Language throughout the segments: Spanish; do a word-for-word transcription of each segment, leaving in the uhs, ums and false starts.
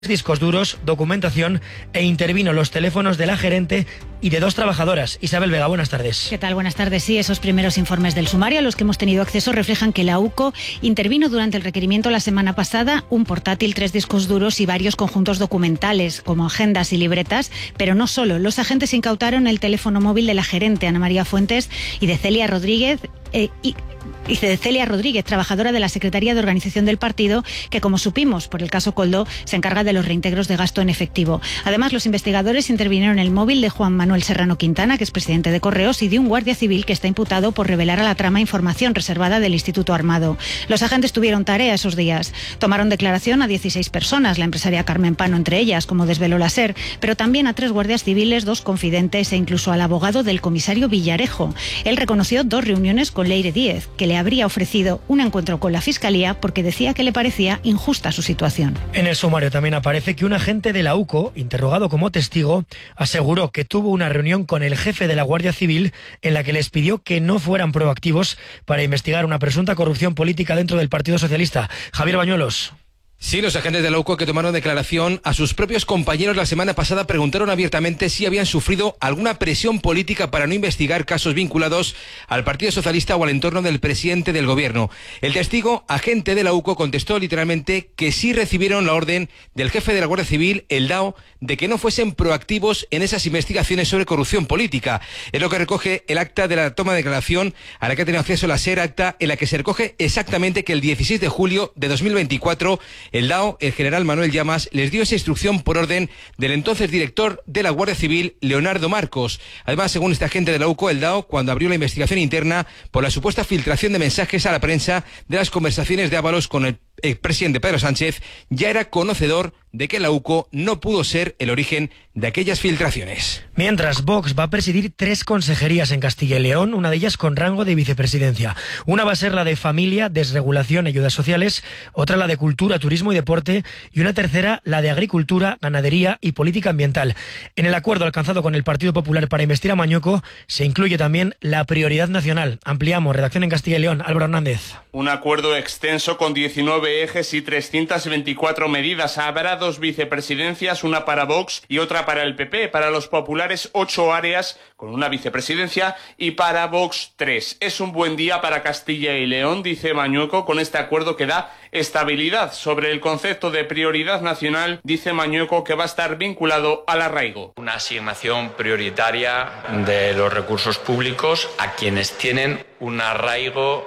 discos duros, documentación e intervino los teléfonos de la gerente y de dos trabajadoras. Isabel Vega, buenas tardes. ¿Qué tal? Buenas tardes. Sí, esos primeros informes del sumario a los que hemos tenido acceso reflejan que la U C O intervino durante el requerimiento la semana pasada un portátil, tres discos duros y varios conjuntos documentales, como agendas y libretas, pero no solo. Los agentes incautaron el teléfono móvil de la gerente, Ana María Fuentes, y de Celia Rodríguez, eh, y Y de Celia Rodríguez, trabajadora de la Secretaría de Organización del partido, que, como supimos por el caso Koldo, se encarga de los reintegros de gasto en efectivo. Además, los investigadores intervinieron en el móvil de Juan Manuel Serrano Quintana, que es presidente de Correos, y de un guardia civil que está imputado por revelar a la trama información reservada del Instituto Armado. Los agentes tuvieron tarea esos días. Tomaron declaración a dieciséis personas, la empresaria Carmen Pano entre ellas, como desveló la SER, pero también a tres guardias civiles, dos confidentes e incluso al abogado del comisario Villarejo. Él reconoció dos reuniones con Leire Díez, que le habría ofrecido un encuentro con la Fiscalía porque decía que le parecía injusta su situación. En el sumario también aparece que un agente de la U C O, interrogado como testigo, aseguró que tuvo una reunión con el jefe de la Guardia Civil en la que les pidió que no fueran proactivos para investigar una presunta corrupción política dentro del Partido Socialista. Javier Bañuelos. Sí, los agentes de la U C O que tomaron declaración a sus propios compañeros la semana pasada preguntaron abiertamente si habían sufrido alguna presión política para no investigar casos vinculados al Partido Socialista o al entorno del presidente del gobierno. El testigo, agente de la U C O, contestó literalmente que sí recibieron la orden del jefe de la Guardia Civil, el D A O, de que no fuesen proactivos en esas investigaciones sobre corrupción política. Es lo que recoge el acta de la toma de declaración a la que ha tenido acceso la SER, acta en la que se recoge exactamente que el dieciséis de julio de dos mil veinticuatro el D A O, el general Manuel Llamas, les dio esa instrucción por orden del entonces director de la Guardia Civil, Leonardo Marcos. Además, según este agente de la U C O, el D A O, cuando abrió la investigación interna por la supuesta filtración de mensajes a la prensa de las conversaciones de Ábalos con el expresidente Pedro Sánchez, ya era conocedor de que la U C O no pudo ser el origen de aquellas filtraciones. Mientras, Vox va a presidir tres consejerías en Castilla y León, una de ellas con rango de vicepresidencia. Una va a ser la de Familia, Desregulación y Ayudas Sociales, otra la de Cultura, Turismo y Deporte y una tercera la de Agricultura, Ganadería y Política Ambiental. En el acuerdo alcanzado con el Partido Popular para investir a Mañueco se incluye también la prioridad nacional. Ampliamos, redacción en Castilla y León, Álvaro Hernández. Un acuerdo extenso con diecinueve ejes y trescientas veinticuatro medidas. Habrá dos vicepresidencias, una para Vox y otra para el P P. Para los populares, ocho áreas con una vicepresidencia y para Vox, tres. Es un buen día para Castilla y León, dice Mañueco, con este acuerdo que da estabilidad. Sobre el concepto de prioridad nacional, dice Mañueco que va a estar vinculado al arraigo. Una asignación prioritaria de los recursos públicos a quienes tienen un arraigo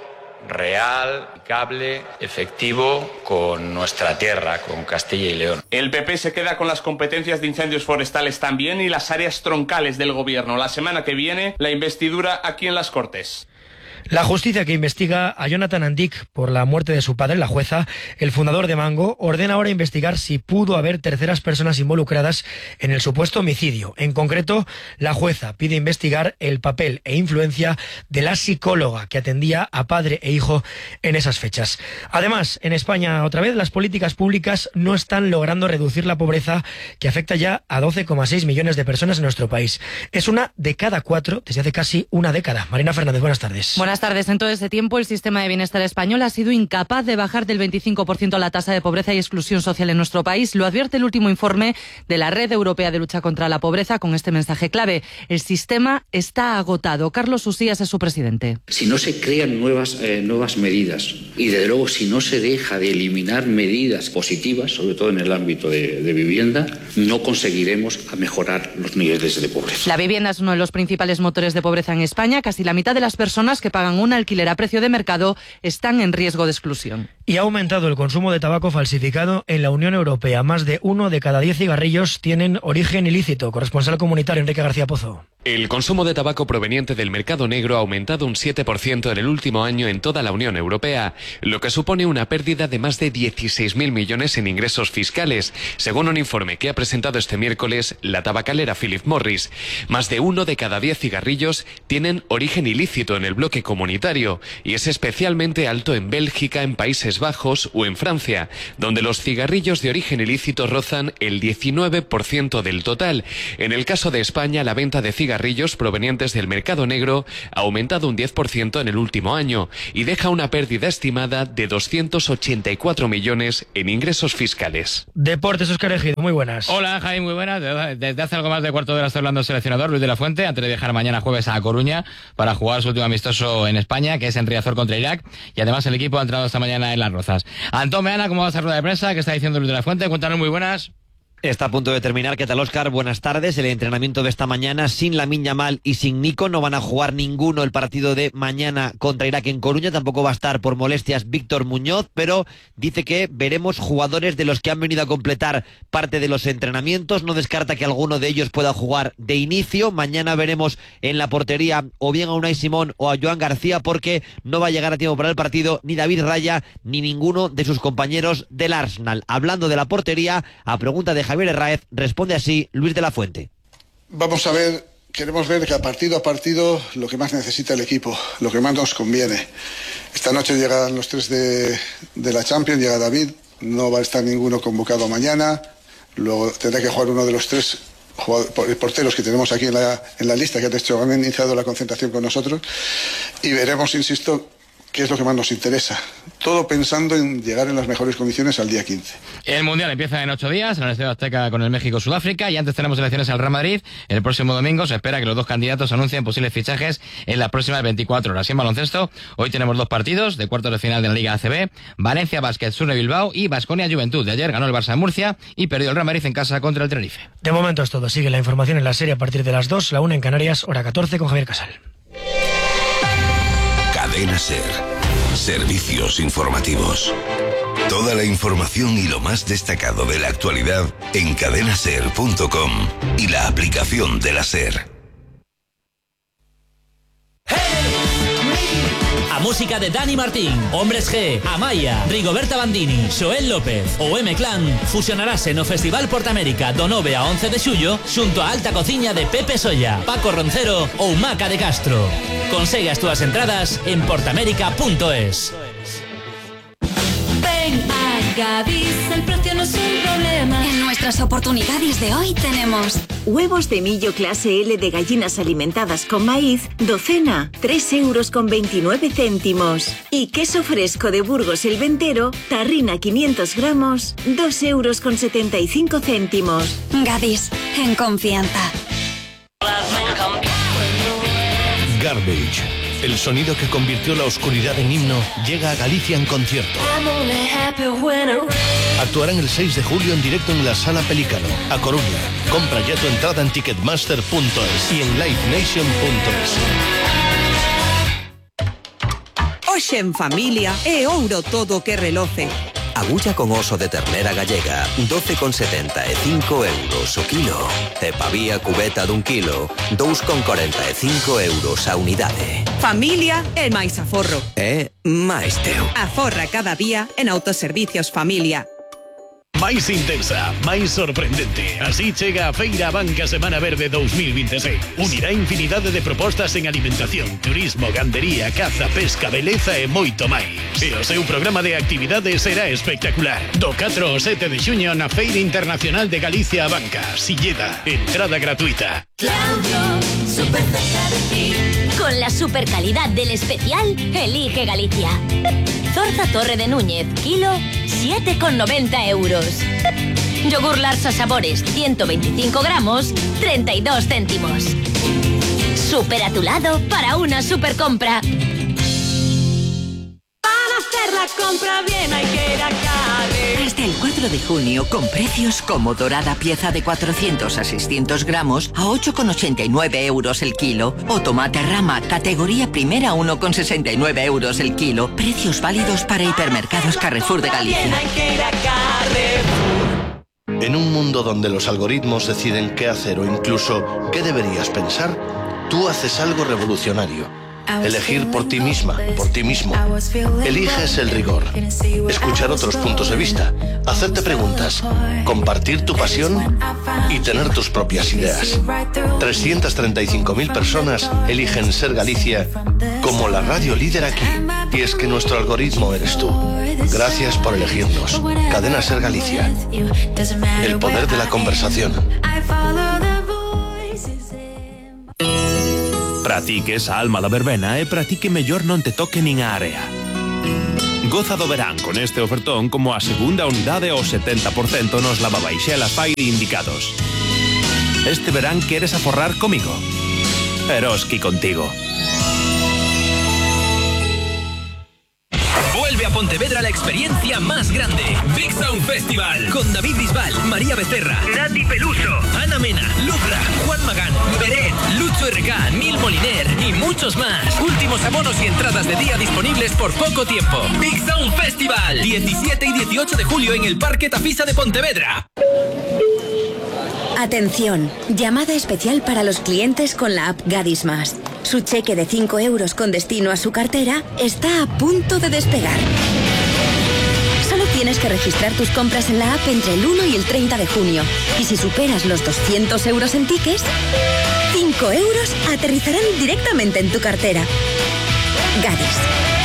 real, aplicable, efectivo con nuestra tierra, con Castilla y León. El P P se queda con las competencias de incendios forestales también y las áreas troncales del gobierno. La semana que viene, la investidura aquí en las Cortes. La justicia que investiga a Jonathan Andic por la muerte de su padre, la jueza, el fundador de Mango, ordena ahora investigar si pudo haber terceras personas involucradas en el supuesto homicidio. En concreto, la jueza pide investigar el papel e influencia de la psicóloga que atendía a padre e hijo en esas fechas. Además, en España, otra vez, las políticas públicas no están logrando reducir la pobreza que afecta ya a doce coma seis millones de personas en nuestro país. Es una de cada cuatro desde hace casi una década. Marina Fernández, buenas tardes. Buenas tardes. En todo ese tiempo, el sistema de bienestar español ha sido incapaz de bajar del veinticinco por ciento la tasa de pobreza y exclusión social en nuestro país. Lo advierte el último informe de la Red Europea de Lucha contra la Pobreza con este mensaje clave. El sistema está agotado. Carlos Usías es su presidente. Si no se crean nuevas, eh, nuevas medidas y, desde luego, si no se deja de eliminar medidas positivas, sobre todo en el ámbito de, de vivienda, no conseguiremos mejorar los niveles de pobreza. La vivienda es uno de los principales motores de pobreza en España. Casi la mitad de las personas que pagan un alquiler a precio de mercado están en riesgo de exclusión. Y ha aumentado el consumo de tabaco falsificado en la Unión Europea. Más de uno de cada diez cigarrillos tienen origen ilícito. Corresponsal comunitario Enrique García Pozo. El consumo de tabaco proveniente del mercado negro ha aumentado un siete por ciento en el último año en toda la Unión Europea, lo que supone una pérdida de más de dieciséis mil millones en ingresos fiscales, según un informe que ha presentado este miércoles la tabacalera Philip Morris. Más de uno de cada diez cigarrillos tienen origen ilícito en el bloque comunitario y es especialmente alto en Bélgica, en Países Bajos o en Francia, donde los cigarrillos de origen ilícito rozan el diecinueve por ciento del total. En el caso de España, la venta de cigarrillos cigarrillos provenientes del mercado negro ha aumentado un diez por ciento en el último año y deja una pérdida estimada de doscientos ochenta y cuatro millones en ingresos fiscales. Deportes, Óscar Ejido, muy buenas. Hola, Jaime, muy buenas. Desde hace algo más de cuarto de hora está hablando el seleccionador Luis de la Fuente, antes de viajar mañana jueves a Coruña para jugar su último amistoso en España, que es en Riazor contra Irak, y además el equipo ha entrado esta mañana en Las Rozas. Antón Meana, ¿cómo va esa rueda de prensa? ¿Qué está diciendo Luis de la Fuente? Cuéntanos, muy buenas. Está a punto de terminar. ¿Qué tal, Óscar? Buenas tardes. El entrenamiento de esta mañana sin Lamine Yamal y sin Nico. No van a jugar ninguno el partido de mañana contra Irak en Coruña. Tampoco va a estar por molestias Víctor Muñoz, pero dice que veremos jugadores de los que han venido a completar parte de los entrenamientos. No descarta que alguno de ellos pueda jugar de inicio. Mañana veremos en la portería o bien a Unai Simón o a Joan García, porque no va a llegar a tiempo para el partido ni David Raya ni ninguno de sus compañeros del Arsenal. Hablando de la portería, a pregunta de Javier Herráez, responde así Luis de la Fuente. Vamos a ver, queremos ver que partido a partido lo que más necesita el equipo, lo que más nos conviene. Esta noche llegan los tres de, de la Champions, llega David, no va a estar ninguno convocado mañana, luego tendrá que jugar uno de los tres jugadores, porteros que tenemos aquí en la, en la lista, que han, hecho, han iniciado la concentración con nosotros, y veremos, insisto, qué es lo que más nos interesa. Todo pensando en llegar en las mejores condiciones al día quince. El Mundial empieza en ocho días en el Estadio Azteca con el México-Sudáfrica, y antes tenemos elecciones al Real Madrid. El próximo domingo se espera que los dos candidatos anuncien posibles fichajes en las próximas veinticuatro horas. Y en baloncesto, hoy tenemos dos partidos de cuartos de final de la Liga A C B. Valencia Basket, Surne Bilbao y Baskonia Juventud. De ayer ganó el Barça en Murcia y perdió el Real Madrid en casa contra el Tenerife. De momento es todo. Sigue la información en la serie a partir de las dos, la una en Canarias, hora catorce con Javier Casal. Cadena SER. Servicios informativos. Toda la información y lo más destacado de la actualidad en cadena ser punto com y la aplicación de la SER. A música de Dani Martín, Hombres G, Amaya, Rigoberta Bandini, Xoel López ou M-Clan fusionarase no Festival Portamérica do nove a once de xullo xunto a Alta Cociña de Pepe Solla, Paco Roncero ou Maca de Castro. Consegue as túas entradas en portamérica punto es. Ven a Gadis, el precio no es un problema. En nuestras oportunidades de hoy tenemos huevos de millo clase L de gallinas alimentadas con maíz, docena, tres euros con veintinueve céntimos. Y queso fresco de Burgos el Ventero, tarrina quinientos gramos, dos euros con setenta y cinco céntimos. Gadis, en confianza. Garbage, el sonido que convirtió la oscuridad en himno, llega a Galicia en concierto. Actuarán el seis de julio en directo en la Sala Pelícano, a Coruña. Compra ya tu entrada en ticketmaster punto es y en live nation punto es. Hoxe en familia é ouro todo que reloce. Agulla con oso de ternera gallega, doce con setenta e cinco euros o kilo. E pavía cubeta dun kilo, dous con cuarenta e cinco euros a unidade. Familia é máis aforro. É máis teu. Aforra cada día en Autoservicios Familia. Máis intensa, máis sorprendente. Así chega a Feira Banca Semana Verde dos mil veintiséis. Unirá infinidade de propostas en alimentación, turismo, gandería, caza, pesca, beleza e moito máis. E o seu programa de actividades será espectacular. Do catro ao sete de xuño na Feira Internacional de Galicia a Banca. Silleda, entrada gratuita. Claudio, súper cerca de ti. Con la super calidad del especial, elige Galicia. Zorza Torre de Núñez, kilo, siete con noventa euros. Yogur Larsa Sabores, ciento veinticinco gramos, treinta y dos céntimos. Súper a tu lado para una super compra. Para hacer la compra bien hay que ir a Carre. Hasta el cuatro de junio, con precios como dorada pieza de cuatrocientos a seiscientos gramos a ocho con ochenta y nueve euros el kilo. O tomate rama, categoría primera, uno con sesenta y nueve euros el kilo. Precios válidos para hipermercados Carrefour de Galicia. Hay que ir a Carrefour. En un mundo donde los algoritmos deciden qué hacer o incluso qué deberías pensar, tú haces algo revolucionario. Elegir por ti misma, por ti mismo. Eliges el rigor. Escuchar otros puntos de vista. Hacerte preguntas. Compartir tu pasión y tener tus propias ideas. trescientas treinta y cinco mil personas eligen Ser Galicia como la radio líder aquí. Y es que nuestro algoritmo eres tú. Gracias por elegirnos. Cadena Ser Galicia. El poder de la conversación. Para ti que esa alma da verbena e para ti que mellor non te toque nin a area. Goza do verán con este ofertón como a segunda unidade ao setenta por cento nos lavabaixelas Fire indicados. Este verán queres aforrar comigo. Eroski contigo. Vuelve a Pontevedra la experiencia más grande. Big Sound Festival. Con David Bisbal, María Becerra, Nati Peluso, Ana Mena, Lucra, Juan Magán, Beret, Lucho R K, Neil Moliner y muchos más. Últimos abonos y entradas de día disponibles por poco tiempo. Big Sound Festival. diecisiete y dieciocho de julio en el Parque Tafisa de Pontevedra. Atención, llamada especial para los clientes con la app Gadis Más. Su cheque de cinco euros con destino a su cartera está a punto de despegar. Solo tienes que registrar tus compras en la app entre el uno y el treinta de junio. Y si superas los doscientos euros en tickets, cinco euros aterrizarán directamente en tu cartera. Gadis.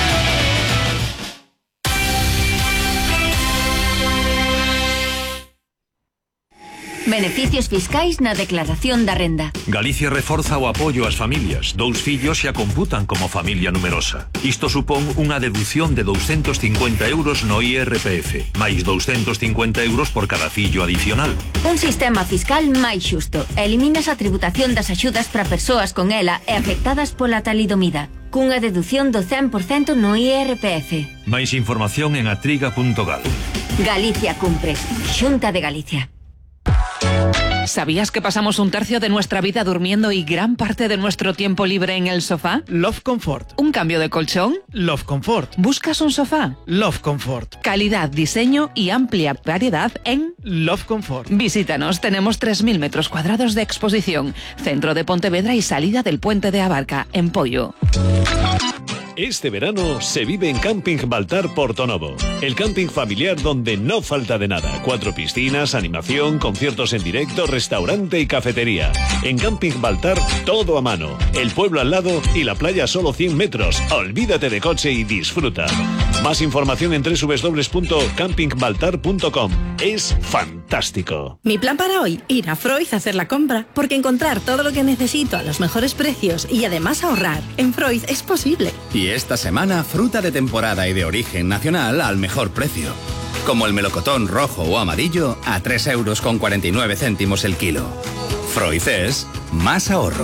Beneficios fiscais na declaración da renda. Galicia reforza o apoio ás familias. Dous fillos xa computan como familia numerosa. Isto supón unha deducción de doscientos cincuenta euros no I R P F, máis doscientos cincuenta euros por cada fillo adicional. Un sistema fiscal máis xusto. Eliminas a tributación das axudas para persoas con ela e afectadas pola talidomida, cunha deducción do cen por cento no I R P F. Máis información en atriga punto gal. Galicia cumpre. Xunta de Galicia. ¿Sabías que pasamos un tercio de nuestra vida durmiendo y gran parte de nuestro tiempo libre en el sofá? Love Comfort. ¿Un cambio de colchón? Love Comfort. ¿Buscas un sofá? Love Comfort. Calidad, diseño y amplia variedad en Love Comfort. Visítanos, tenemos tres mil metros cuadrados de exposición, centro de Pontevedra y salida del puente de Abarca, en Pollo. Este verano se vive en Camping Baltar Portonovo, el camping familiar donde no falta de nada. Cuatro piscinas, animación, conciertos en directo, restaurante y cafetería. En Camping Baltar, todo a mano. El pueblo al lado y la playa a solo cien metros. Olvídate de coche y disfruta. Más información en doble u doble u doble u punto camping baltar punto com. Es fantástico. Mi plan para hoy, ir a Freud a hacer la compra, porque encontrar todo lo que necesito a los mejores precios y además ahorrar en Freud es posible. Y esta semana, fruta de temporada y de origen nacional al mejor precio. Como el melocotón rojo o amarillo a tres euros con cuarenta y nueve céntimos el kilo. Freud es más ahorro.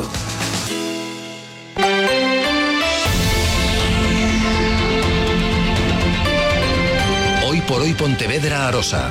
Hoy por hoy Pontevedra Arosa.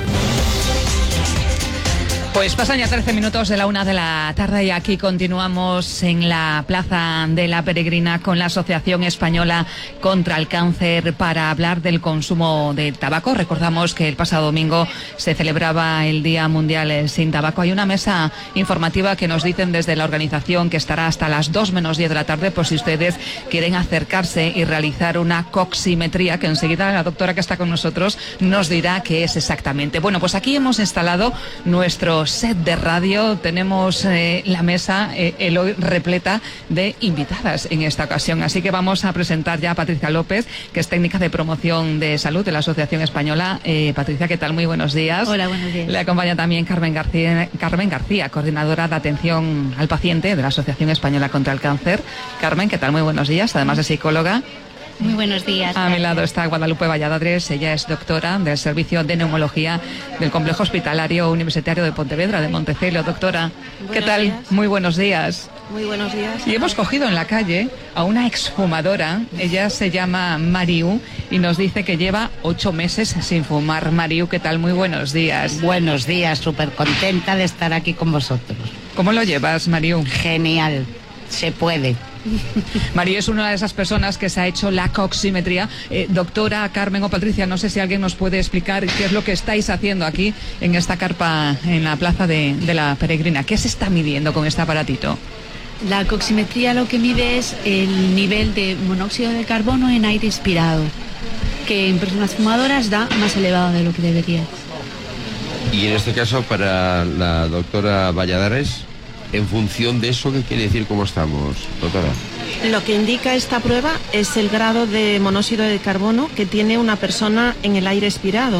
Pues pasan ya trece minutos de la una de la tarde y aquí continuamos en la Plaza de la Peregrina con la Asociación Española contra el Cáncer para hablar del consumo de tabaco. Recordamos que el pasado domingo se celebraba el Día Mundial sin Tabaco. Hay una mesa informativa que nos dicen desde la organización que estará hasta las dos menos diez de la tarde por si ustedes quieren acercarse y realizar una coximetría, que enseguida la doctora que está con nosotros nos dirá qué es exactamente. Bueno, pues aquí hemos instalado nuestro set de radio, tenemos eh, la mesa eh, el hoy repleta de invitadas en esta ocasión, así que vamos a presentar ya a Patricia López, que es técnica de promoción de salud de la Asociación Española. eh, Patricia, ¿qué tal? Muy buenos días. Hola, buenos días. Le acompaña también Carmen García, Carmen García, coordinadora de atención al paciente de la Asociación Española contra el Cáncer. Carmen, ¿qué tal? Muy buenos días, además de psicóloga. Muy buenos días. A mi lado está Guadalupe Valladares, ella es doctora del Servicio de Neumología del Complejo Hospitalario Universitario de Pontevedra, de Montecelio. Doctora, ¿qué tal? Días. Muy buenos días. Muy buenos días. Y hemos cogido en la calle a una exfumadora, ella se llama Mariu y nos dice que lleva ocho meses sin fumar. Mariu, ¿qué tal? Muy buenos días. Buenos días, súper contenta de estar aquí con vosotros. ¿Cómo lo llevas, Mariu? Genial, se puede. María es una de esas personas que se ha hecho la coximetría. Eh, doctora, Carmen o Patricia, no sé si alguien nos puede explicar qué es lo que estáis haciendo aquí en esta carpa en la Plaza de, de la Peregrina. ¿Qué se está midiendo con este aparatito? La coximetría lo que mide es el nivel de monóxido de carbono en aire inspirado, que en personas fumadoras da más elevado de lo que debería. Y en este caso, para la doctora Valladares, en función de eso, ¿qué quiere decir cómo estamos, doctora? Lo que indica esta prueba es el grado de monóxido de carbono que tiene una persona en el aire expirado.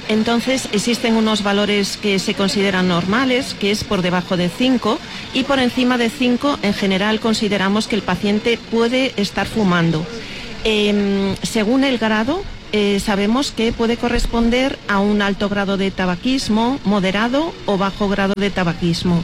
Entonces existen unos valores que se consideran normales, que es por debajo de cinco, y por encima de cinco en general consideramos que el paciente puede estar fumando. Eh, según el grado, eh, sabemos que puede corresponder a un alto grado de tabaquismo, moderado o bajo grado de tabaquismo.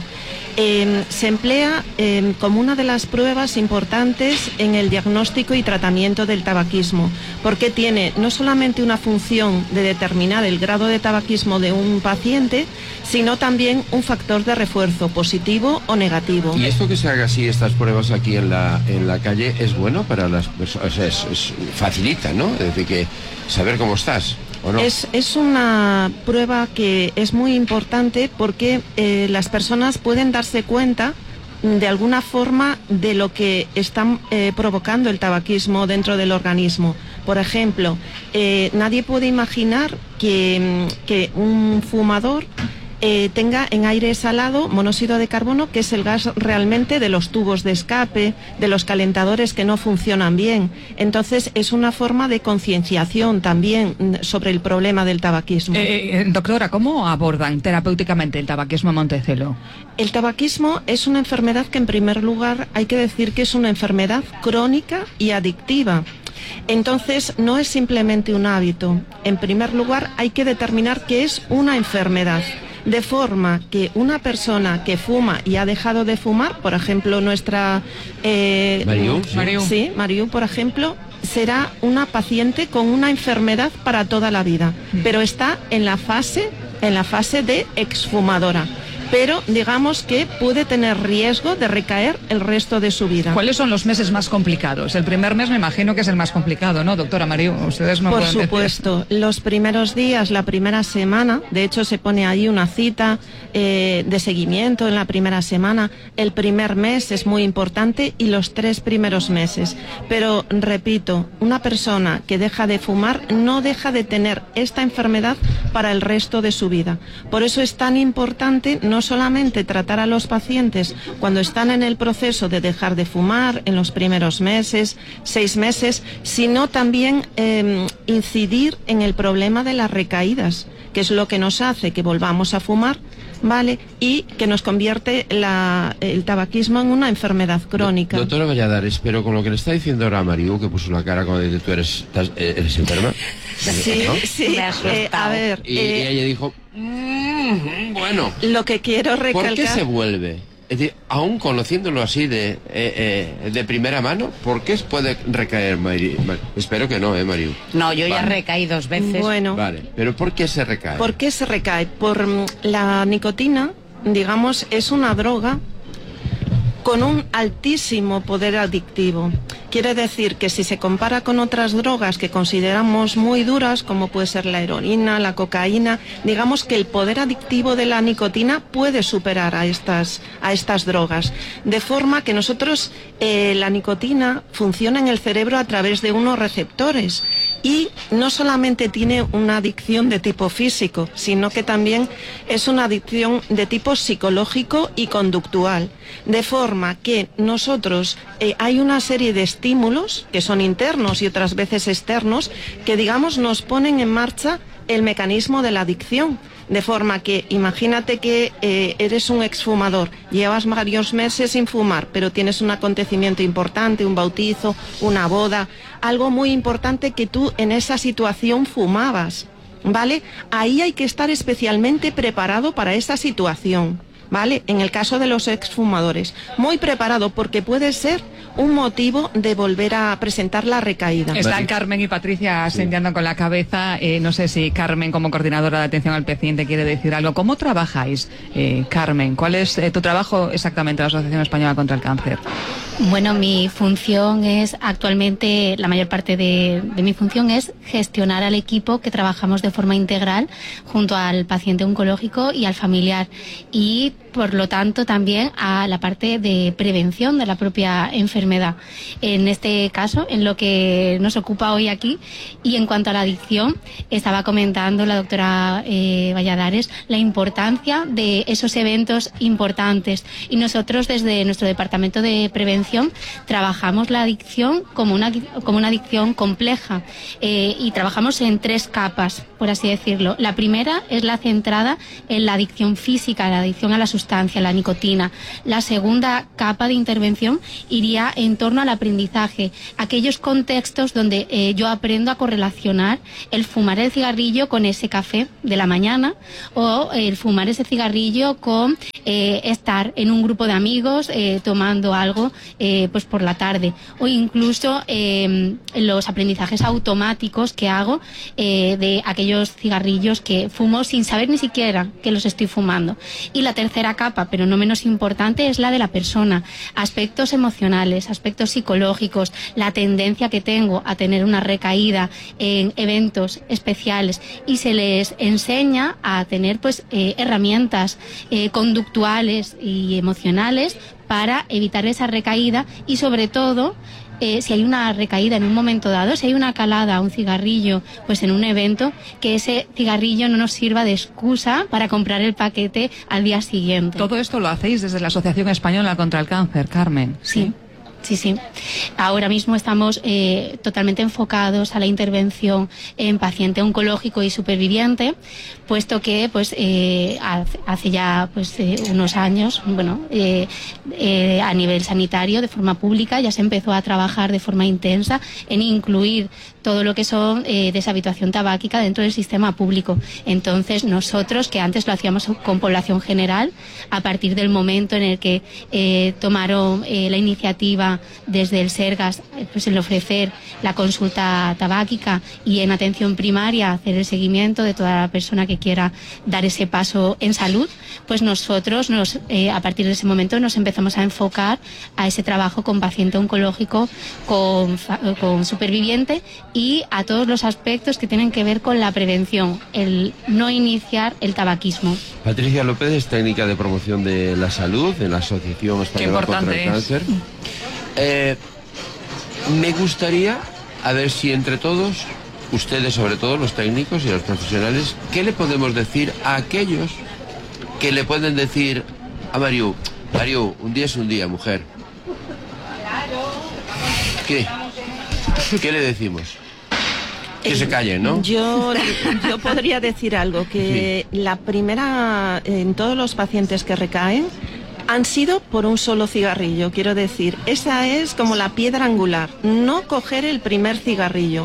Eh, se emplea eh, como una de las pruebas importantes en el diagnóstico y tratamiento del tabaquismo, porque tiene no solamente una función de determinar el grado de tabaquismo de un paciente, sino también un factor de refuerzo positivo o negativo. ¿Y esto que se haga así, estas pruebas aquí en la, en la calle, es bueno para las personas? O sea, es, es, facilita, ¿no? Es decir, que saber cómo estás. ¿O no? Es, es una prueba que es muy importante porque eh, las personas pueden darse cuenta de alguna forma de lo que están eh, provocando el tabaquismo dentro del organismo. Por ejemplo, eh, nadie puede imaginar que, que un fumador Eh, tenga en aire exhalado monóxido de carbono, que es el gas realmente de los tubos de escape, de los calentadores que no funcionan bien. Entonces es una forma de concienciación también sobre el problema del tabaquismo. Eh, eh, doctora, ¿cómo abordan terapéuticamente el tabaquismo en Montecelo? El tabaquismo es una enfermedad que en primer lugar hay que decir que es una enfermedad crónica y adictiva. Entonces no es simplemente un hábito. En primer lugar hay que determinar que es una enfermedad. De forma que una persona que fuma y ha dejado de fumar, por ejemplo, nuestra... Eh, Mariú, sí. sí, Mariú, por ejemplo, será una paciente con una enfermedad para toda la vida, pero está en la fase, en la fase de exfumadora. Pero digamos que puede tener riesgo de recaer el resto de su vida. ¿Cuáles son los meses más complicados? El primer mes me imagino que es el más complicado, ¿no, doctora Mariú? Ustedes no Por pueden supuesto, decir. Los primeros días, la primera semana, de hecho se pone ahí una cita eh, de seguimiento en la primera semana. El primer mes es muy importante y los tres primeros meses. Pero repito, una persona que deja de fumar no deja de tener esta enfermedad para el resto de su vida. Por eso es tan importante no solamente tratar a los pacientes cuando están en el proceso de dejar de fumar, en los primeros meses, seis meses, sino también eh, incidir en el problema de las recaídas, que es lo que nos hace que volvamos a fumar, ¿vale? Y que nos convierte la, el tabaquismo en una enfermedad crónica. Doctora Valladares, pero con lo que le está diciendo ahora a Mariú, que puso una cara como de tú eres, estás, eres enferma. Sí, ¿no? sí, eh, a ver... Y, eh, y ella dijo, mmm, bueno... Lo que quiero recalcar... ¿Por qué se vuelve? Es decir, aún conociéndolo así de, eh, eh, de primera mano, ¿por qué puede recaer, Mariú? Espero que no, ¿eh, Mariú? No, yo vale. ya recaí dos veces. Bueno... Vale, pero ¿por qué se recae? ¿Por qué se recae? Por la nicotina, digamos, es una droga con un altísimo poder adictivo. Quiere decir que si se compara con otras drogas que consideramos muy duras, como puede ser la heroína, la cocaína, digamos que el poder adictivo de la nicotina puede superar a estas, a estas drogas. De forma que nosotros, eh, la nicotina funciona en el cerebro a través de unos receptores y no solamente tiene una adicción de tipo físico, sino que también es una adicción de tipo psicológico y conductual. De forma que nosotros eh, hay una serie de estímulos que son internos y otras veces externos que, digamos, nos ponen en marcha el mecanismo de la adicción. De forma que imagínate que eh, eres un exfumador, llevas varios meses sin fumar, pero tienes un acontecimiento importante, un bautizo, una boda, algo muy importante que tú en esa situación fumabas, ¿vale? Ahí hay que estar especialmente preparado para esa situación, ¿vale? En el caso de los exfumadores, muy preparado porque puede ser un motivo de volver a presentar la recaída. Están Carmen y Patricia asintiendo sí. con la cabeza. Eh, no sé si Carmen, como coordinadora de atención al paciente, quiere decir algo. ¿Cómo trabajáis, eh, Carmen? ¿Cuál es eh, tu trabajo exactamente en la Asociación Española contra el Cáncer? Bueno, mi función es actualmente, la mayor parte de, de mi función es gestionar al equipo que trabajamos de forma integral junto al paciente oncológico y al familiar y por lo tanto también a la parte de prevención de la propia enfermedad. En este caso, en lo que nos ocupa hoy aquí, y en cuanto a la adicción, estaba comentando la doctora eh, Valladares la importancia de esos eventos importantes, y nosotros desde nuestro departamento de prevención trabajamos la adicción como una, como una adicción compleja eh, y trabajamos en tres capas, por así decirlo. La primera es la centrada en la adicción física, la adicción a la sustancia, la nicotina. La segunda capa de intervención iría en torno al aprendizaje, aquellos contextos donde eh, yo aprendo a correlacionar el fumar el cigarrillo con ese café de la mañana, o el fumar ese cigarrillo con eh, estar en un grupo de amigos eh, tomando algo eh, pues por la tarde, o incluso eh, los aprendizajes automáticos que hago eh, de aquellos cigarrillos que fumo sin saber ni siquiera que los estoy fumando. Y la tercera capa, pero no menos importante, es la de la persona. Aspectos emocionales, aspectos psicológicos, la tendencia que tengo a tener una recaída en eventos especiales, y se les enseña a tener pues eh, herramientas eh, conductuales y emocionales para evitar esa recaída, y sobre todo Eh, si hay una recaída en un momento dado, si hay una calada, un cigarrillo, pues en un evento, que ese cigarrillo no nos sirva de excusa para comprar el paquete al día siguiente. Todo esto lo hacéis desde la Asociación Española contra el Cáncer, Carmen. Sí. Sí, sí. Ahora mismo estamos eh, totalmente enfocados a la intervención en paciente oncológico y superviviente, puesto que pues eh, hace ya pues eh, unos años, bueno, eh, eh, a nivel sanitario, de forma pública, ya se empezó a trabajar de forma intensa en incluir todo lo que son eh, deshabituación tabáquica dentro del sistema público. Entonces nosotros, que antes lo hacíamos con población general, a partir del momento en el que eh, tomaron eh, la iniciativa desde el Sergas, pues el ofrecer la consulta tabáquica, y en atención primaria hacer el seguimiento de toda la persona que quiera dar ese paso en salud, pues nosotros nos, eh, a partir de ese momento nos empezamos a enfocar a ese trabajo con paciente oncológico, con, con superviviente, y a todos los aspectos que tienen que ver con la prevención, el no iniciar el tabaquismo. Patricia López es técnica de promoción de la salud en la Asociación Española contra el Cáncer. Eh, me gustaría, a ver si entre todos, ustedes sobre todo, los técnicos y los profesionales, ¿qué le podemos decir a aquellos que le pueden decir a Mariu, Mariu, un día es un día, mujer? ¿Qué? ¿Qué le decimos? Que se callen, ¿no? Yo, yo podría decir algo, que sí. La primera, en todos los pacientes que recaen, han sido por un solo cigarrillo. Quiero decir, esa es como la piedra angular, no coger el primer cigarrillo.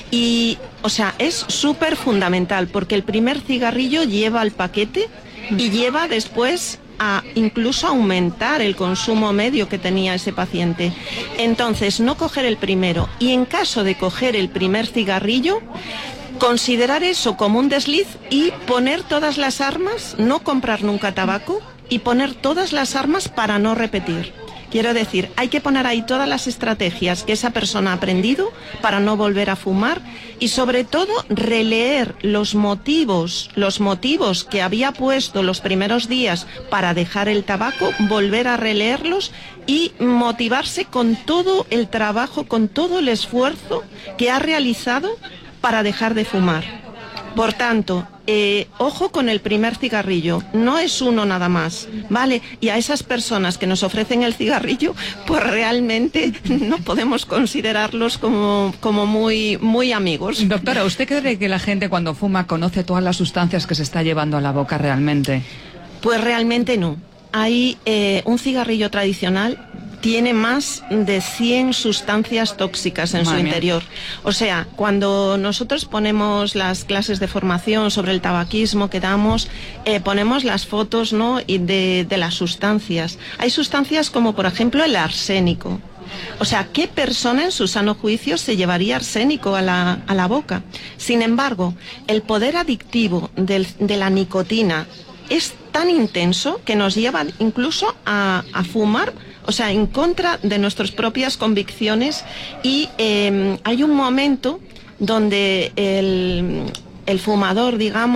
Y, o sea, es súper fundamental, porque el primer cigarrillo lleva el paquete y lleva después a incluso aumentar el consumo medio que tenía ese paciente. Entonces, no coger el primero, y en caso de coger el primer cigarrillo, considerar eso como un desliz y poner todas las armas, no comprar nunca tabaco, y poner todas las armas para no repetir. Quiero decir, hay que poner ahí todas las estrategias que esa persona ha aprendido para no volver a fumar, y sobre todo releer los motivos, los motivos que había puesto los primeros días para dejar el tabaco, volver a releerlos y motivarse con todo el trabajo, con todo el esfuerzo que ha realizado para dejar de fumar. Por tanto, eh, ojo con el primer cigarrillo, no es uno nada más, ¿vale? Y a esas personas que nos ofrecen el cigarrillo, pues realmente no podemos considerarlos como, como muy, muy amigos. Doctora, ¿usted cree que la gente cuando fuma conoce todas las sustancias que se está llevando a la boca realmente? Pues realmente no. Hay eh, un cigarrillo tradicional tiene más de cien sustancias tóxicas en su interior. O sea, cuando nosotros ponemos las clases de formación sobre el tabaquismo que damos, eh, ponemos las fotos, ¿no?, y de, de las sustancias. Hay sustancias como, por ejemplo, el arsénico. O sea, ¿qué persona en su sano juicio se llevaría arsénico a la, a la boca? Sin embargo, el poder adictivo del, de la nicotina es tan intenso que nos lleva incluso a, a fumar, o sea, en contra de nuestras propias convicciones, y eh, hay un momento donde el, el fumador, digamos,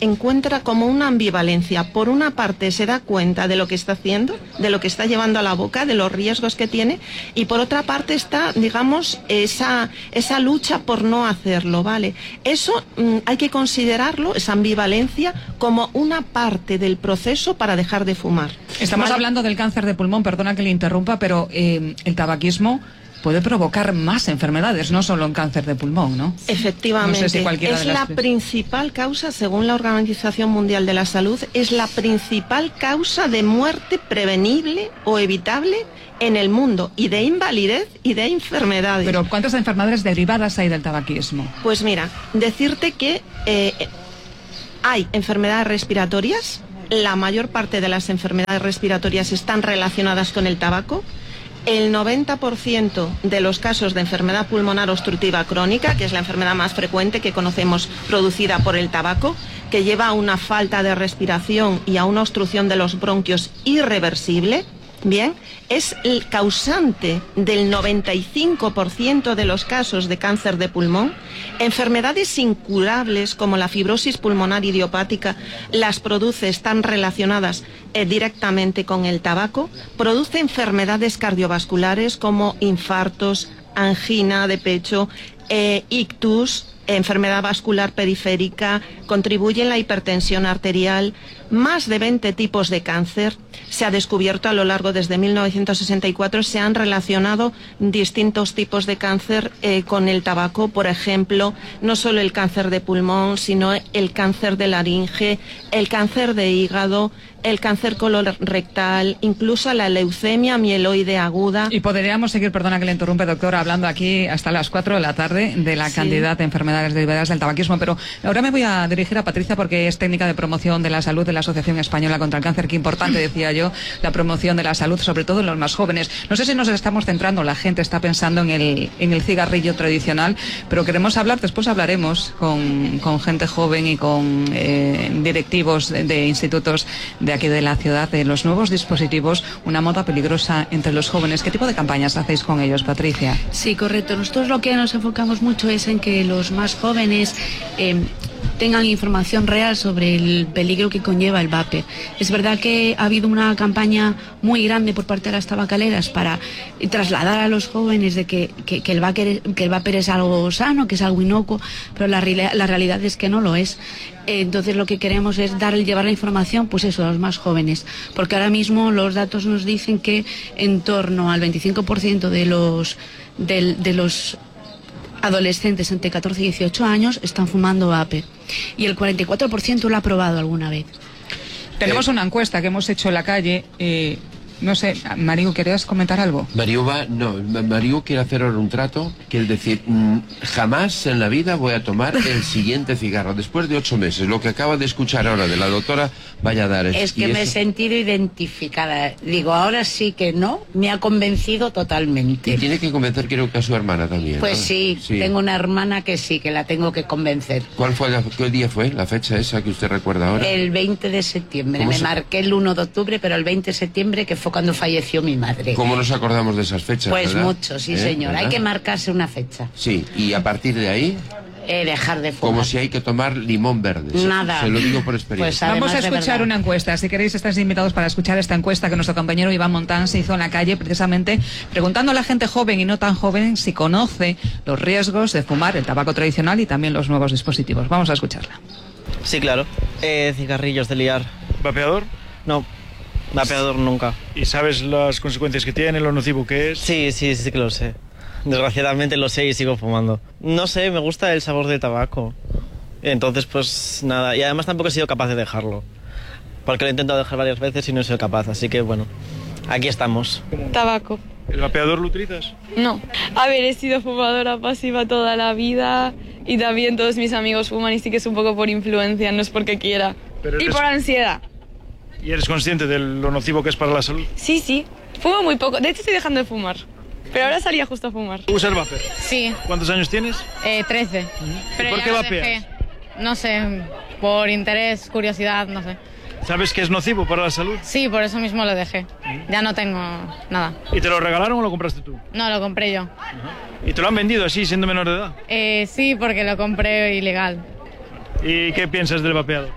encuentra como una ambivalencia. Por una parte se da cuenta de lo que está haciendo, de lo que está llevando a la boca, de los riesgos que tiene, y por otra parte está, digamos, esa, esa lucha por no hacerlo, ¿vale? Eso mmm, hay que considerarlo, esa ambivalencia, como una parte del proceso para dejar de fumar. Estamos ¿vale? hablando del cáncer de pulmón, perdona que le interrumpa, pero eh, el tabaquismo puede provocar más enfermedades, no solo un cáncer de pulmón, ¿no? Efectivamente, no sé si cualquiera es de las la tres. principal causa, según la Organización Mundial de la Salud, es la principal causa de muerte prevenible o evitable en el mundo, y de invalidez y de enfermedades. Pero ¿cuántas enfermedades derivadas hay del tabaquismo? Pues mira, decirte que eh, hay enfermedades respiratorias, la mayor parte de las enfermedades respiratorias están relacionadas con el tabaco. El noventa por ciento de los casos de enfermedad pulmonar obstructiva crónica, que es la enfermedad más frecuente que conocemos producida por el tabaco, que lleva a una falta de respiración y a una obstrucción de los bronquios irreversible, bien, es el causante del noventa y cinco por ciento de los casos de cáncer de pulmón. Enfermedades incurables como la fibrosis pulmonar idiopática las produce, están relacionadas eh, directamente con el tabaco. Produce enfermedades cardiovasculares como infartos, angina de pecho, eh, ictus, enfermedad vascular periférica, contribuye en la hipertensión arterial, más de veinte tipos de cáncer. Se ha descubierto a lo largo desde mil novecientos sesenta y cuatro, se han relacionado distintos tipos de cáncer eh, con el tabaco, por ejemplo, no solo el cáncer de pulmón, sino el cáncer de laringe, el cáncer de hígado, el cáncer colorectal, incluso la leucemia mieloide aguda. Y podríamos seguir, perdona que le interrumpe, doctora, hablando aquí hasta las cuatro de la tarde de la Sí. cantidad de enfermedades derivadas del tabaquismo, pero ahora me voy a dirigir a Patricia porque es técnica de promoción de la salud de la Asociación Española contra el Cáncer. Qué importante, decía yo, la promoción de la salud, sobre todo en los más jóvenes. No sé si nos estamos centrando, la gente está pensando en el, en el cigarrillo tradicional, pero queremos hablar, después hablaremos con, con gente joven y con eh, directivos de, de institutos de aquí de la ciudad, de los nuevos dispositivos, una moda peligrosa entre los jóvenes. ¿Qué tipo de campañas hacéis con ellos, Patricia? Sí, correcto. Nosotros lo que nos enfocamos mucho es en que los más jóvenes eh, tengan información real sobre el peligro que conlleva el vape. Es verdad que ha habido una campaña muy grande por parte de las tabacaleras para trasladar a los jóvenes de que, que, que, el, vape, que el vape es algo sano, que es algo inocuo, pero la, la realidad es que no lo es. Entonces lo que queremos es dar, llevar la información, pues eso, a los más jóvenes, porque ahora mismo los datos nos dicen que en torno al veinticinco por ciento de los de, de los adolescentes entre catorce y dieciocho años están fumando vape y el cuarenta y cuatro por ciento lo ha probado alguna vez. Tenemos Eh, una encuesta que hemos hecho en la calle. Eh, no sé, Mariu, ¿querías comentar algo? Mariu va, no, Ma- Mariu quiere hacer ahora un trato, quiere decir, mm, jamás en la vida voy a tomar el siguiente cigarro, después de ocho meses. Lo que acaba de escuchar ahora de la doctora, vaya a dar. Es que y me he eso- sentido identificada. Digo, ahora sí que no, me ha convencido totalmente. Y tiene que convencer, creo que a su hermana también. Pues ¿no? sí, tengo una hermana que sí, que la tengo que convencer. ¿Cuál fue la, qué día fue la fecha esa que usted recuerda ahora? El veinte de septiembre. ¿Cómo Me se- marqué el uno de octubre, pero el veinte de septiembre, que fue cuando falleció mi madre. ¿Cómo nos acordamos de esas fechas? Pues verdad? mucho, sí, ¿Eh? señor. ¿Verdad? Hay que marcarse una fecha. Sí, y a partir de ahí, Eh, dejar de fumar. como si hay que tomar limón verde. Se- Nada. Se lo digo por experiencia. Pues Vamos a además de escuchar verdad. una encuesta. Si queréis, estáis invitados para escuchar esta encuesta que nuestro compañero Iván Montán se hizo en la calle, precisamente preguntando a la gente joven y no tan joven si conoce los riesgos de fumar el tabaco tradicional y también los nuevos dispositivos. Vamos a escucharla. Sí, claro. Eh, cigarrillos de liar. ¿Vapeador? No, vapeador nunca. ¿Y sabes las consecuencias que tiene, lo nocivo que es? Sí, sí, sí que lo sé. Desgraciadamente lo sé y sigo fumando. No sé, me gusta el sabor del tabaco. Entonces, pues nada. Y además tampoco he sido capaz de dejarlo. Porque lo he intentado dejar varias veces y no he sido capaz. Así que bueno, aquí estamos. Tabaco. ¿El vapeador lo utilizas? No. A ver, he sido fumadora pasiva toda la vida y también todos mis amigos fuman y sí que es un poco por influencia, no es porque quiera. Pero Y eres- por ansiedad. ¿Y eres consciente de lo nocivo que es para la salud? Sí, sí. Fumo muy poco. De hecho, estoy dejando de fumar. Pero ahora salía justo a fumar. ¿Usas vape? Sí. ¿Cuántos años tienes? Eh, trece. Pero por ya qué lo vapeas? dejé. No sé, por interés, curiosidad, no sé. ¿Sabes que es nocivo para la salud? Sí, por eso mismo lo dejé. Ya no tengo nada. ¿Y te lo regalaron o lo compraste tú? No, lo compré yo. ¿Y te lo han vendido así, siendo menor de edad? Eh, sí, porque lo compré ilegal. ¿Y qué piensas del vapeado?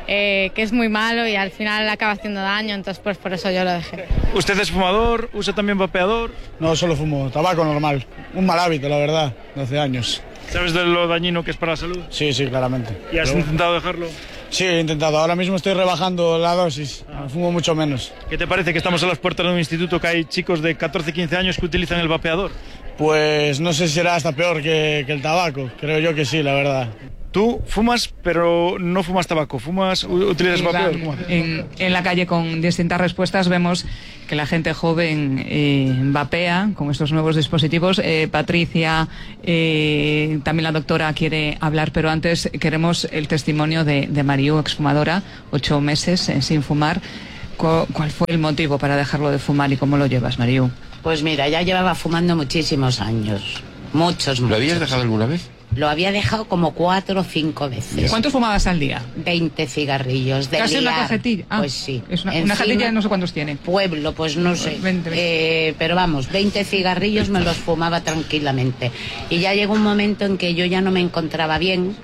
eh, que es muy malo y al final acaba haciendo daño, entonces pues por eso yo lo dejé. ¿Usted es fumador? ¿Usa también vapeador? No, solo fumo tabaco normal. Un mal hábito, la verdad, de hace años. ¿Sabes de lo dañino que es para la salud? Sí, sí, claramente. ¿Y has Pero... intentado dejarlo? Sí, he intentado. Ahora mismo estoy rebajando la dosis. Ah. Fumo mucho menos. ¿Qué te parece que estamos a las puertas de un instituto que hay chicos de catorce, quince años que utilizan el vapeador? Pues no sé si será hasta peor que, que el tabaco. Creo yo que sí, la verdad. Tú fumas, pero no fumas tabaco. ¿Fumas, utilizas vapeador? En, en la calle, con distintas respuestas, vemos que la gente joven eh, vapea con estos nuevos dispositivos. Eh, Patricia, eh, también la doctora quiere hablar, pero antes queremos el testimonio de, de Mariú, exfumadora, ocho meses eh, sin fumar. ¿Cuál, ¿Cuál fue el motivo para dejarlo de fumar y cómo lo llevas, Mariú? Pues mira, ya llevaba fumando muchísimos años. Muchos, muchos. ¿Lo habías dejado alguna vez? Lo había dejado como cuatro o cinco veces. ¿Cuántos fumabas al día? Veinte cigarrillos. De ¿Casi liar. Una cajetilla? Ah, pues sí. Es una, una cajetilla no sé cuántos tiene. Pueblo, pues no sé. veinte, veinte. Eh, pero vamos, veinte cigarrillos me los fumaba tranquilamente. Y ya llegó un momento en que yo ya no me encontraba bien.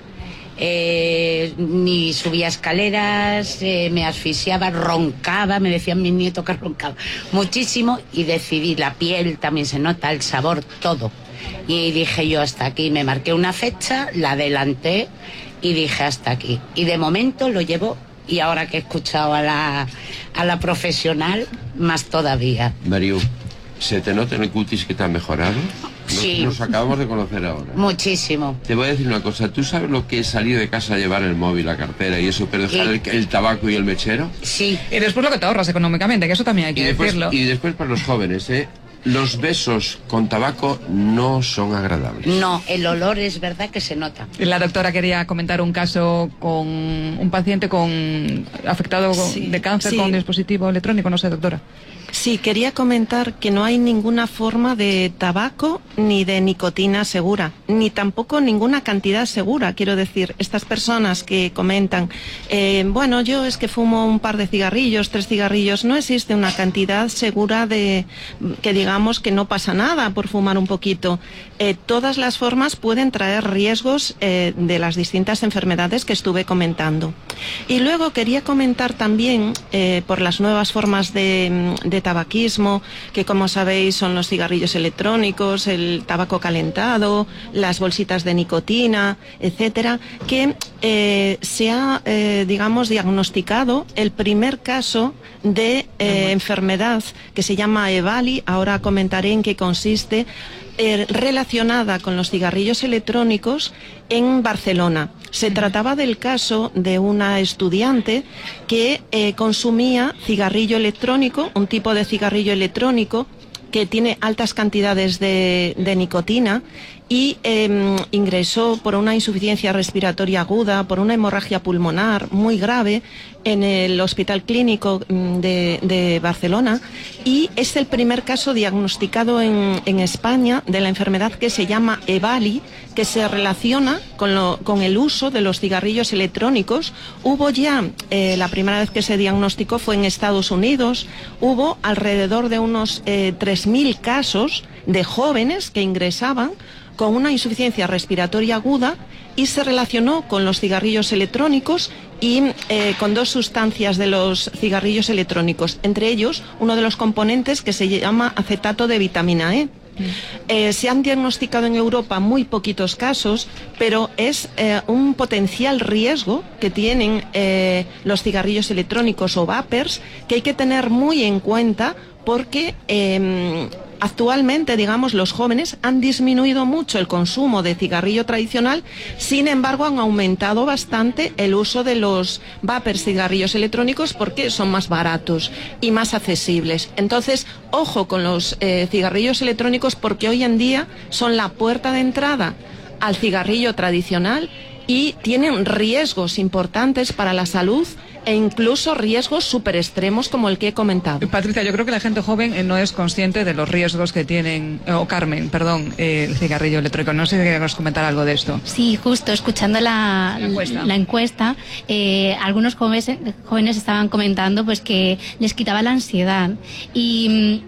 Eh, ni subía escaleras, eh, me asfixiaba, roncaba, me decían mis nietos que roncaba muchísimo y decidí, la piel también se nota, el sabor, todo. Y dije yo hasta aquí, me marqué una fecha, la adelanté y dije hasta aquí. Y de momento lo llevo, y ahora que he escuchado a la, a la profesional, más todavía. Mariú, ¿se te nota en el cutis que te ha mejorado? Nos, sí. Nos acabamos de conocer ahora. Muchísimo. Te voy a decir una cosa, ¿tú sabes lo que es salir de casa a llevar el móvil, la cartera y eso, pero dejar el, el tabaco y el mechero? Sí. Y después lo que te ahorras económicamente, que eso también hay que y después, decirlo. Y después para los jóvenes, ¿eh? Los besos con tabaco no son agradables. No, el olor es verdad que se nota. La doctora quería comentar un caso con un paciente con afectado sí, de cáncer sí. con dispositivo electrónico, no sé, doctora. Sí, quería comentar que no hay ninguna forma de tabaco ni de nicotina segura, ni tampoco ninguna cantidad segura. Quiero decir, estas personas que comentan, eh, bueno, yo es que fumo un par de cigarrillos, tres cigarrillos, no existe una cantidad segura de que digamos que no pasa nada por fumar un poquito. Eh, todas las formas pueden traer riesgos eh, de las distintas enfermedades que estuve comentando. Y luego quería comentar también eh, por las nuevas formas de, de tabaquismo, que como sabéis son los cigarrillos electrónicos, el tabaco calentado, las bolsitas de nicotina, etcétera, que eh, se ha, eh, digamos, diagnosticado el primer caso de eh, enfermedad que se llama EVALI, ahora comentaré en qué consiste, eh, relacionada con los cigarrillos electrónicos en Barcelona. Se trataba del caso de una estudiante que eh, consumía cigarrillo electrónico, un tipo de cigarrillo electrónico que tiene altas cantidades de, de nicotina y eh, ingresó por una insuficiencia respiratoria aguda, por una hemorragia pulmonar muy grave en el Hospital Clínico de, de Barcelona, y es el primer caso diagnosticado en, en España de la enfermedad que se llama EVALI, que se relaciona con, lo, con el uso de los cigarrillos electrónicos. Hubo ya, eh, la primera vez que se diagnosticó fue en Estados Unidos, hubo alrededor de unos eh, tres mil casos de jóvenes que ingresaban con una insuficiencia respiratoria aguda y se relacionó con los cigarrillos electrónicos y eh, con dos sustancias de los cigarrillos electrónicos, entre ellos uno de los componentes que se llama acetato de vitamina E. Eh, se han diagnosticado en Europa muy poquitos casos, pero es eh, un potencial riesgo que tienen eh, los cigarrillos electrónicos o vapers que hay que tener muy en cuenta, porque eh, actualmente, digamos, los jóvenes han disminuido mucho el consumo de cigarrillo tradicional, sin embargo han aumentado bastante el uso de los vapers cigarrillos electrónicos porque son más baratos y más accesibles. Entonces, ojo con los eh, cigarrillos electrónicos, porque hoy en día son la puerta de entrada al cigarrillo tradicional y tienen riesgos importantes para la salud e incluso riesgos súper extremos como el que he comentado. Patricia, yo creo que la gente joven eh, no es consciente de los riesgos que tienen, o oh, Carmen, perdón, eh, el cigarrillo electrónico. No sé si queremos comentar algo de esto. Sí, justo, escuchando la, la encuesta, la encuesta eh, algunos jóvenes, jóvenes estaban comentando pues que les quitaba la ansiedad y...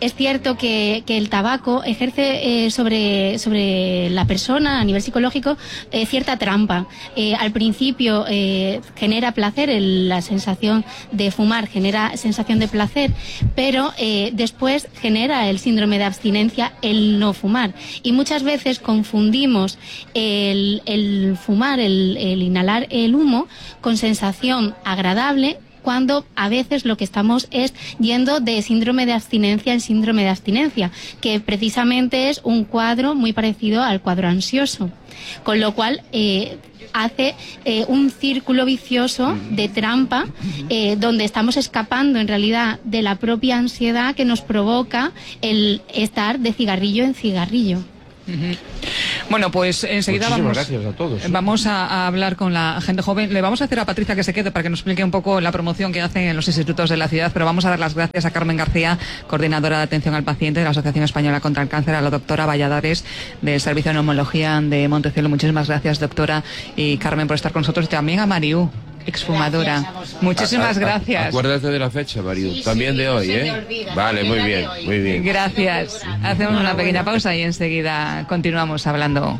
es cierto que, que el tabaco ejerce eh, sobre, sobre la persona a nivel psicológico eh, cierta trampa. Eh, al principio eh, genera placer, el, la sensación de fumar genera sensación de placer, pero eh, después genera el síndrome de abstinencia el no fumar. Y muchas veces confundimos el, el fumar, el, el inhalar el humo con sensación agradable, cuando a veces lo que estamos es yendo de síndrome de abstinencia en síndrome de abstinencia, que precisamente es un cuadro muy parecido al cuadro ansioso, con lo cual eh, hace eh, un círculo vicioso de trampa eh, donde estamos escapando en realidad de la propia ansiedad que nos provoca el estar de cigarrillo en cigarrillo. Uh-huh. Bueno, pues enseguida Muchísimas vamos, gracias a todos. vamos a, a hablar con la gente joven. Le vamos a hacer a Patricia que se quede para que nos explique un poco la promoción que hacen en los institutos de la ciudad, pero vamos a dar las gracias a Carmen García, coordinadora de atención al paciente de la Asociación Española contra el Cáncer, a la doctora Valladares del Servicio de Neumología de Montecielo. Muchísimas gracias, doctora, y Carmen, por estar con nosotros, y también a Mariú, exfumadora. Muchísimas A- a- gracias. Acuérdate de la fecha, Mariu. Sí, También sí, de no hoy, se me ¿eh? olvida. Vale, muy La de bien, hoy. muy bien. Gracias. Hacemos una pequeña pausa y enseguida continuamos hablando.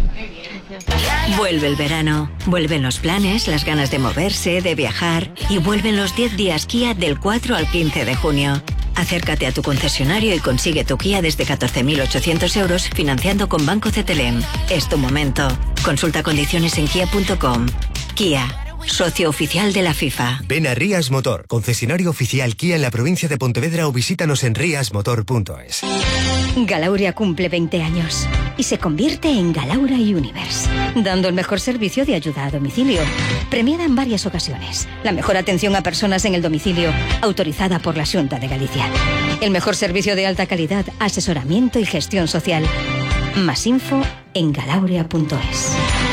Vuelve el verano, vuelven los planes, las ganas de moverse, de viajar, y vuelven los diez días Kia del cuatro al quince de junio. Acércate a tu concesionario y consigue tu Kia desde catorce mil ochocientos euros financiando con Banco Cetelem. Es tu momento. Consulta condiciones en kia punto com. Kia, socio oficial de la FIFA. Ven a Rías Motor, concesionario oficial Kia en la provincia de Pontevedra, o visítanos en rias motor punto es. Galauria cumple veinte años y se convierte en Galaura Universe, dando el mejor servicio de ayuda a domicilio, premiada en varias ocasiones, la mejor atención a personas en el domicilio, autorizada por la Xunta de Galicia, el mejor servicio de alta calidad, asesoramiento y gestión social. Más info en galauria punto es.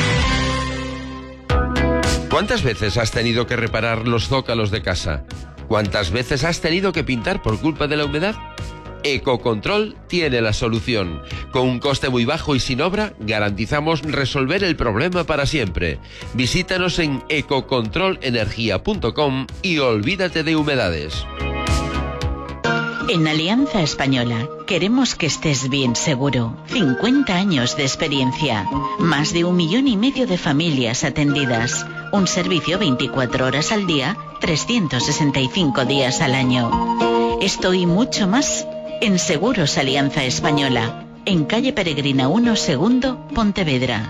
¿Cuántas veces has tenido que reparar los zócalos de casa? ¿Cuántas veces has tenido que pintar por culpa de la humedad? Ecocontrol tiene la solución. Con un coste muy bajo y sin obra, garantizamos resolver el problema para siempre. Visítanos en ecocontrol energía punto com y olvídate de humedades. En Alianza Española queremos que estés bien seguro. cincuenta años de experiencia. Más de un millón y medio de familias atendidas. Un servicio veinticuatro horas al día, trescientos sesenta y cinco días al año. Esto y mucho más en Seguros Alianza Española. En calle Peregrina uno, segundo, Pontevedra.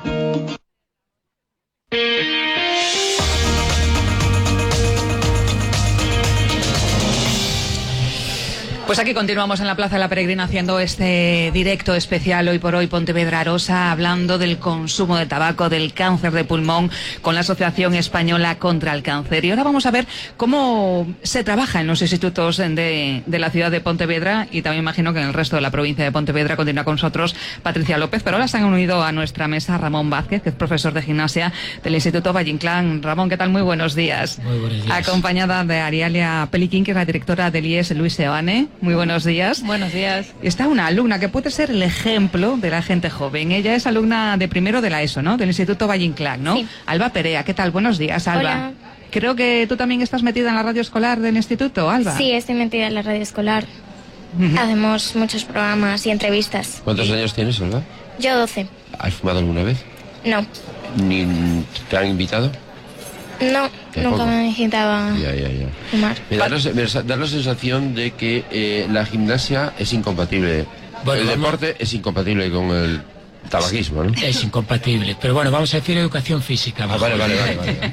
Pues aquí continuamos en la Plaza de la Peregrina haciendo este directo especial hoy por hoy Pontevedra Arosa, hablando del consumo de tabaco, del cáncer de pulmón, con la Asociación Española contra el Cáncer. Y ahora vamos a ver cómo se trabaja en los institutos de, de la ciudad de Pontevedra, y también imagino que en el resto de la provincia de Pontevedra. Continúa con nosotros Patricia López, pero ahora se han unido a nuestra mesa Ramón Vázquez, que es profesor de gimnasia del Instituto Valle Inclán. Ramón, ¿qué tal? Muy buenos días. Muy buenos días. Acompañada de Arialia Peliquín, que es la directora del I E S Luis Seoane. Muy buenos días. Buenos días. Está una alumna que puede ser el ejemplo de la gente joven. Ella es alumna de primero de la ESO, ¿no? Del Instituto Valle Inclán, ¿no? Sí. Alba Perea, ¿qué tal? Buenos días, Alba. Hola. Creo que tú también estás metida en la radio escolar del instituto, Alba. Sí, estoy metida en la radio escolar. Ujú. Hacemos muchos programas y entrevistas. ¿Cuántos años tienes, Olga? Yo doce. ¿Has fumado alguna vez? No. ¿Ni te han invitado? No, Tampoco. nunca me he invitado a Ya, ya, ya. fumar. Me da, la, me da la sensación de que eh, la gimnasia es incompatible. Bueno, el vamos- deporte es incompatible con el tabaquismo, ¿no? Es incompatible. Pero bueno, vamos a decir educación física. Ah, vale, vale, vale, vale.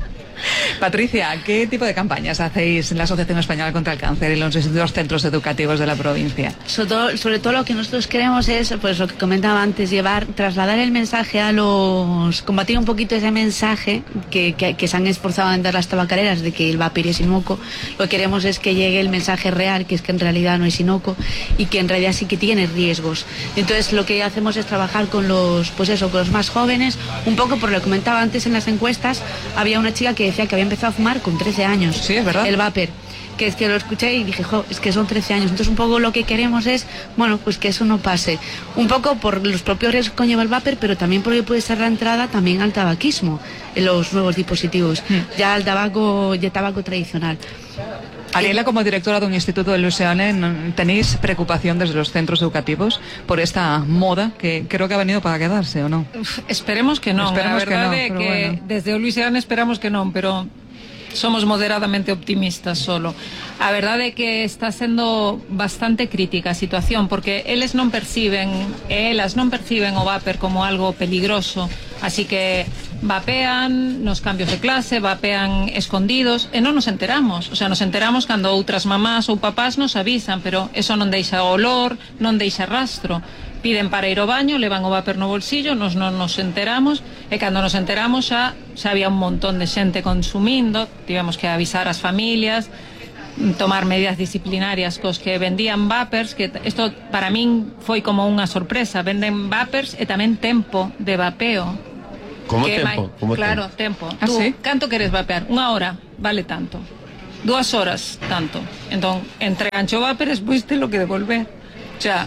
Patricia, ¿qué tipo de campañas hacéis en la Asociación Española contra el Cáncer y en los distintos centros educativos de la provincia? Sobre todo, sobre todo lo que nosotros queremos es, pues lo que comentaba antes, llevar, trasladar el mensaje a los, combatir un poquito ese mensaje que, que, que se han esforzado en dar las tabacaleras de que el vapor es inocuo. Lo que queremos es que llegue el mensaje real, que es que en realidad no es inocuo y que en realidad sí que tiene riesgos. Entonces lo que hacemos es trabajar con los, pues eso, con los más jóvenes, un poco por lo que comentaba antes en las encuestas, había una chica que decía que había empezado a fumar con trece años. Sí, es verdad. El vapor. Que es que lo escuché y dije, jo, es que son trece años. Entonces un poco lo que queremos es, bueno, pues que eso no pase. Un poco por los propios riesgos que conlleva el vapor, pero también porque puede ser la entrada también al tabaquismo en los nuevos dispositivos, ya al tabaco, ya tabaco tradicional. Ariela, como directora de un instituto de Luisiana, ¿tenéis preocupación desde los centros educativos por esta moda que creo que ha venido para quedarse, o no? Uf, esperemos que no. Esperemos la verdad que no, é que bueno. desde o Luisiana esperamos que non, pero somos moderadamente optimistas solo. A verdade é que está sendo bastante crítica a situación, porque eles non perciben, e elas non perciben o vapor como algo peligroso, así que vapean nos cambios de clase, vapean escondidos, e non nos enteramos. O sea, nos enteramos cando outras mamás ou papás nos avisan, pero eso non deixa olor, non deixa rastro. Piden para ir ao baño, levan o vapor no bolsillo, nos non nos enteramos, e cando nos enteramos xa, xa había un montón de xente consumindo, tivemos que avisar as familias, tomar medidas disciplinarias cos que vendían vapers, que isto para min foi como unha sorpresa, venden vapers e tamén tempo de vapeo. Como que tempo? vai, Como claro, tempo? tempo. ¿Ah, Tú, sí? canto queres vapear? Unha hora, vale tanto. Dúas horas, tanto. Entón, entregancho o vapor, despois te lo que devolver. O sea,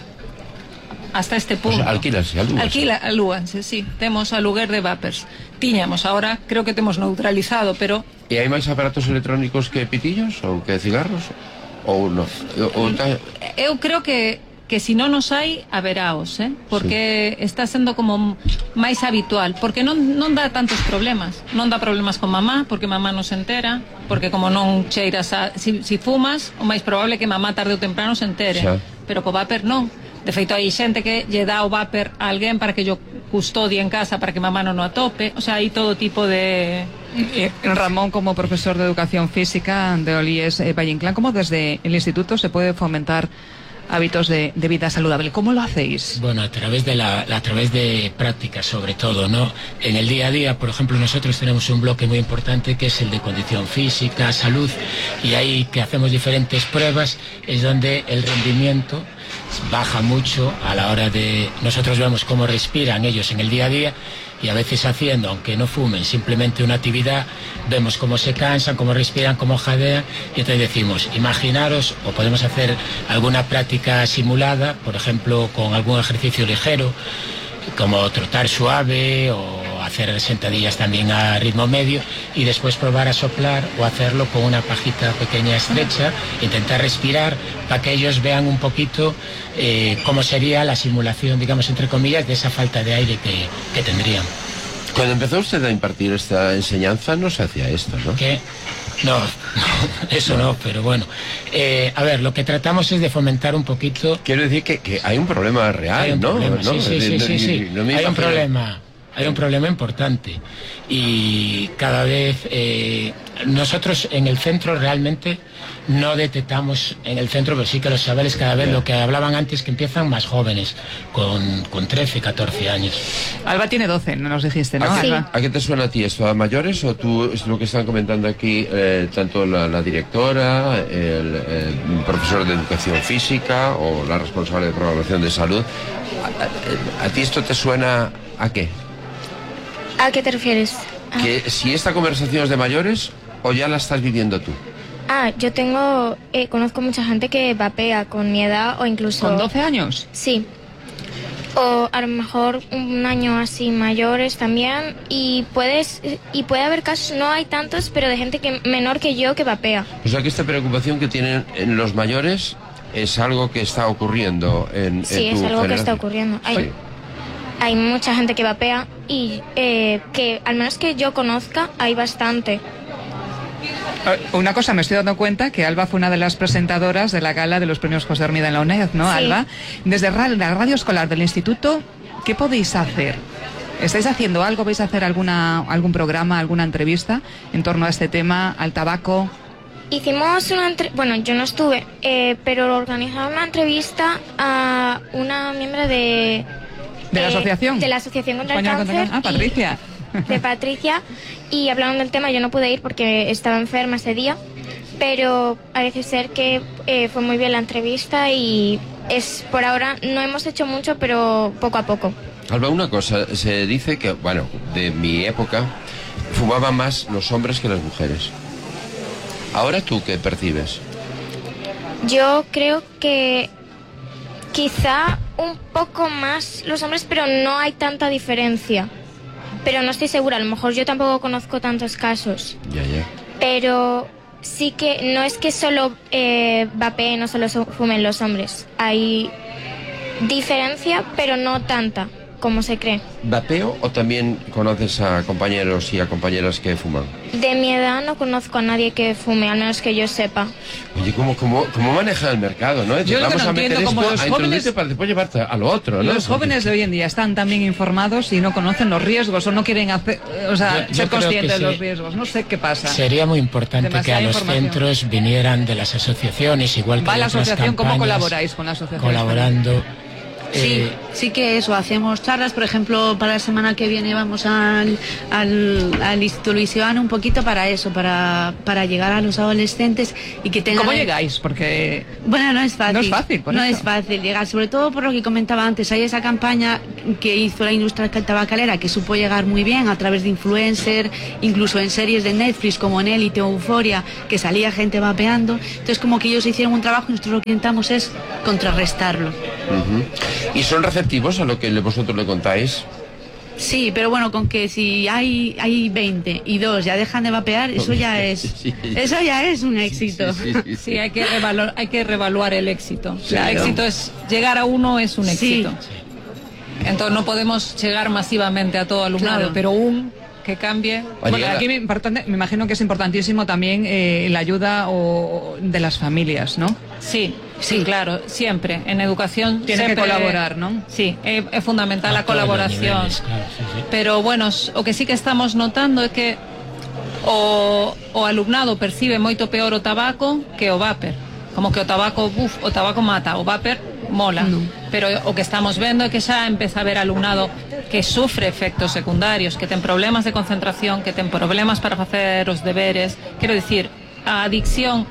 hasta este punto. O sea, alquílanse, alúganse. Alquila, alúganse, sí. Temos aluguer de vapers. Tiñamos, ahora creo que temos neutralizado, pero... E hai máis aparatos electrónicos que pitillos ou que cigarros? Ou non? Ou ta... Eu creo que que si non nos hai, haberaos, eh? Porque sí. Está sendo como máis habitual, porque non, non dá tantos problemas. Non dá problemas con mamá, porque mamá non se entera, porque como non cheiras a... Si, si fumas, o máis probable é que mamá tarde ou temprano se entere. Xa. Pero co vapor non. De feito, hai xente que lle dá o vapor a alguén para que yo custodie en casa para que mamá non o atope. O sea, hai todo tipo de... Eh, Ramón, como profesor de educación física de Olíes eh, Valle Inclán, ¿cómo desde el instituto se puede fomentar hábitos de, de vida saludable? ¿Cómo lo hacéis? Bueno, a través de la, a través de prácticas, sobre todo, ¿no? En el día a día, por ejemplo, nosotros tenemos un bloque muy importante que es el de condición física, salud, y ahí que hacemos diferentes pruebas es donde el rendimiento baja mucho a la hora de... Nosotros vemos cómo respiran ellos en el día a día, y a veces haciendo, aunque no fumen, simplemente una actividad, vemos cómo se cansan, cómo respiran, cómo jadean, y entonces decimos, imaginaros, o podemos hacer alguna práctica simulada, por ejemplo, con algún ejercicio ligero, como trotar suave o hacer sentadillas también a ritmo medio, y después probar a soplar o hacerlo con una pajita pequeña estrecha, intentar respirar para que ellos vean un poquito eh, cómo sería la simulación, digamos, entre comillas, de esa falta de aire que, que tendrían. Cuando empezó usted a impartir esta enseñanza no se hacía esto, ¿no? ¿Qué? No, no, eso no, pero bueno. Eh, a ver, lo que tratamos es de fomentar un poquito... Quiero decir que, que hay un problema real, hay un ¿no? Problema, ¿no? Sí, sí, sí, no, sí, sí. No me hay un imagino. problema. Hay un problema importante y cada vez eh, nosotros en el centro realmente no detectamos en el centro, pero sí que los chavales cada vez, lo que hablaban antes, que empiezan más jóvenes, con, con trece, catorce años. Alba tiene doce, no nos dijiste, ¿no? ¿A qué, Sí. ¿A qué te suena a ti esto? ¿A mayores o tú, es lo que están comentando aquí, eh, tanto la, la directora, el, el profesor de educación física o la responsable de programación de salud? ¿A, a, a ti esto te suena a qué? ¿A qué te refieres? Ah. ¿Que si esta conversación es de mayores o ya la estás viviendo tú? Ah, yo tengo, eh, conozco mucha gente que vapea con mi edad o incluso... ¿Con doce años? Sí. O a lo mejor un año así mayores también. Y puedes y puede haber casos, no hay tantos, pero de gente que menor que yo que vapea. O sea que esta preocupación que tienen en los mayores es algo que está ocurriendo en, Sí, en tu es algo que generación. está ocurriendo. Hay, Sí. hay mucha gente que vapea y eh, que al menos que yo conozca hay bastante. Una cosa, me estoy dando cuenta que Alba fue una de las presentadoras de la gala de los premios José Hermida en la UNED, ¿no, Sí. Alba? Desde ra- la radio escolar del instituto, ¿qué podéis hacer? ¿Estáis haciendo algo? ¿Vais a hacer alguna, algún programa, alguna entrevista en torno a este tema, al tabaco? Hicimos una entre- bueno, yo no estuve, eh, pero organizaron una entrevista a una miembro de... ¿De la eh, asociación? De la Asociación contra Española el contra el Cáncer. Cáncer. Ah, Patricia. y- de Patricia, y hablaron del tema. Yo no pude ir porque estaba enferma ese día, pero parece ser que eh, fue muy bien la entrevista y es por ahora no hemos hecho mucho, pero poco a poco. Alba, una cosa, se dice que, bueno, de mi época, fumaban más los hombres que las mujeres. ¿Ahora tú qué percibes? Yo creo que quizá un poco más los hombres, pero no hay tanta diferencia. Pero no estoy segura, a lo mejor yo tampoco conozco tantos casos. Ya, ya. Pero sí que no es que solo eh, vapeen o solo fumen los hombres. Hay diferencia, pero no tanta como se cree. ¿Vapeo o también conoces a compañeros y a compañeras que fuman? De mi edad no conozco a nadie que fume, al menos que yo sepa. Oye, ¿cómo, cómo, cómo maneja el mercado, no? Yo Vamos no a meter entiendo esto, cómo los a jóvenes- introducirte para después llevarte a lo otro, ¿no? Los jóvenes de hoy en día están también informados y no conocen los riesgos o no quieren hacer, o sea, Yo- yo ser creo conscientes que de los sí. riesgos. No sé qué pasa. Sería muy importante Demasiada que a los información. centros vinieran de las asociaciones, igual que Va de la otras asociación, ¿cómo campañas, colaboráis con la asociación? colaborando. Sí, eh, sí que eso, hacemos charlas, por ejemplo, para la semana que viene vamos al, al, al Instituto Luisiano un poquito para eso, para, para llegar a los adolescentes y que tengan... ¿Cómo llegáis? Porque Bueno, no es fácil. No es fácil, por No eso. es fácil llegar, sobre todo por lo que comentaba antes. Hay esa campaña que hizo la industria tabacalera que supo llegar muy bien a través de influencer, incluso en series de Netflix como en Élite o Euforia, que salía gente vapeando. Entonces, como que ellos hicieron un trabajo y nosotros lo que intentamos es contrarrestarlo. Ujú. ¿Y son receptivos a lo que le- vosotros le contáis? Sí, pero bueno, con que si hay hay veinte y dos ya dejan de vapear, eso ya es Sí. eso ya es un éxito. Sí, hay que revaluar, hay que revaluar el éxito. O sea, Claro. éxito es llegar a uno es un Sí. éxito. Entonces no podemos llegar masivamente a todo alumnado, Claro. pero un que cambie. Bueno, Ariela. aquí me, importante- me imagino que es importantísimo también eh, la ayuda o, de las familias, ¿no? Sí, sí, claro, siempre. En educación Tiene que siempre- colaborar, ¿no? Sí, es, es fundamental a la todos los colaboración. niveles, claro, sí, sí. Pero bueno, s- o que sí que estamos notando é que o, o alumnado percibe moito peor o tabaco que o vapor. Como que o tabaco, buf, o tabaco mata, o vapor mola. No. Pero o que estamos vendo é que xa empeza a haber alumnado que sufre efectos secundarios, que ten problemas de concentración, que ten problemas para facer os deberes. Quero dicir, a adicción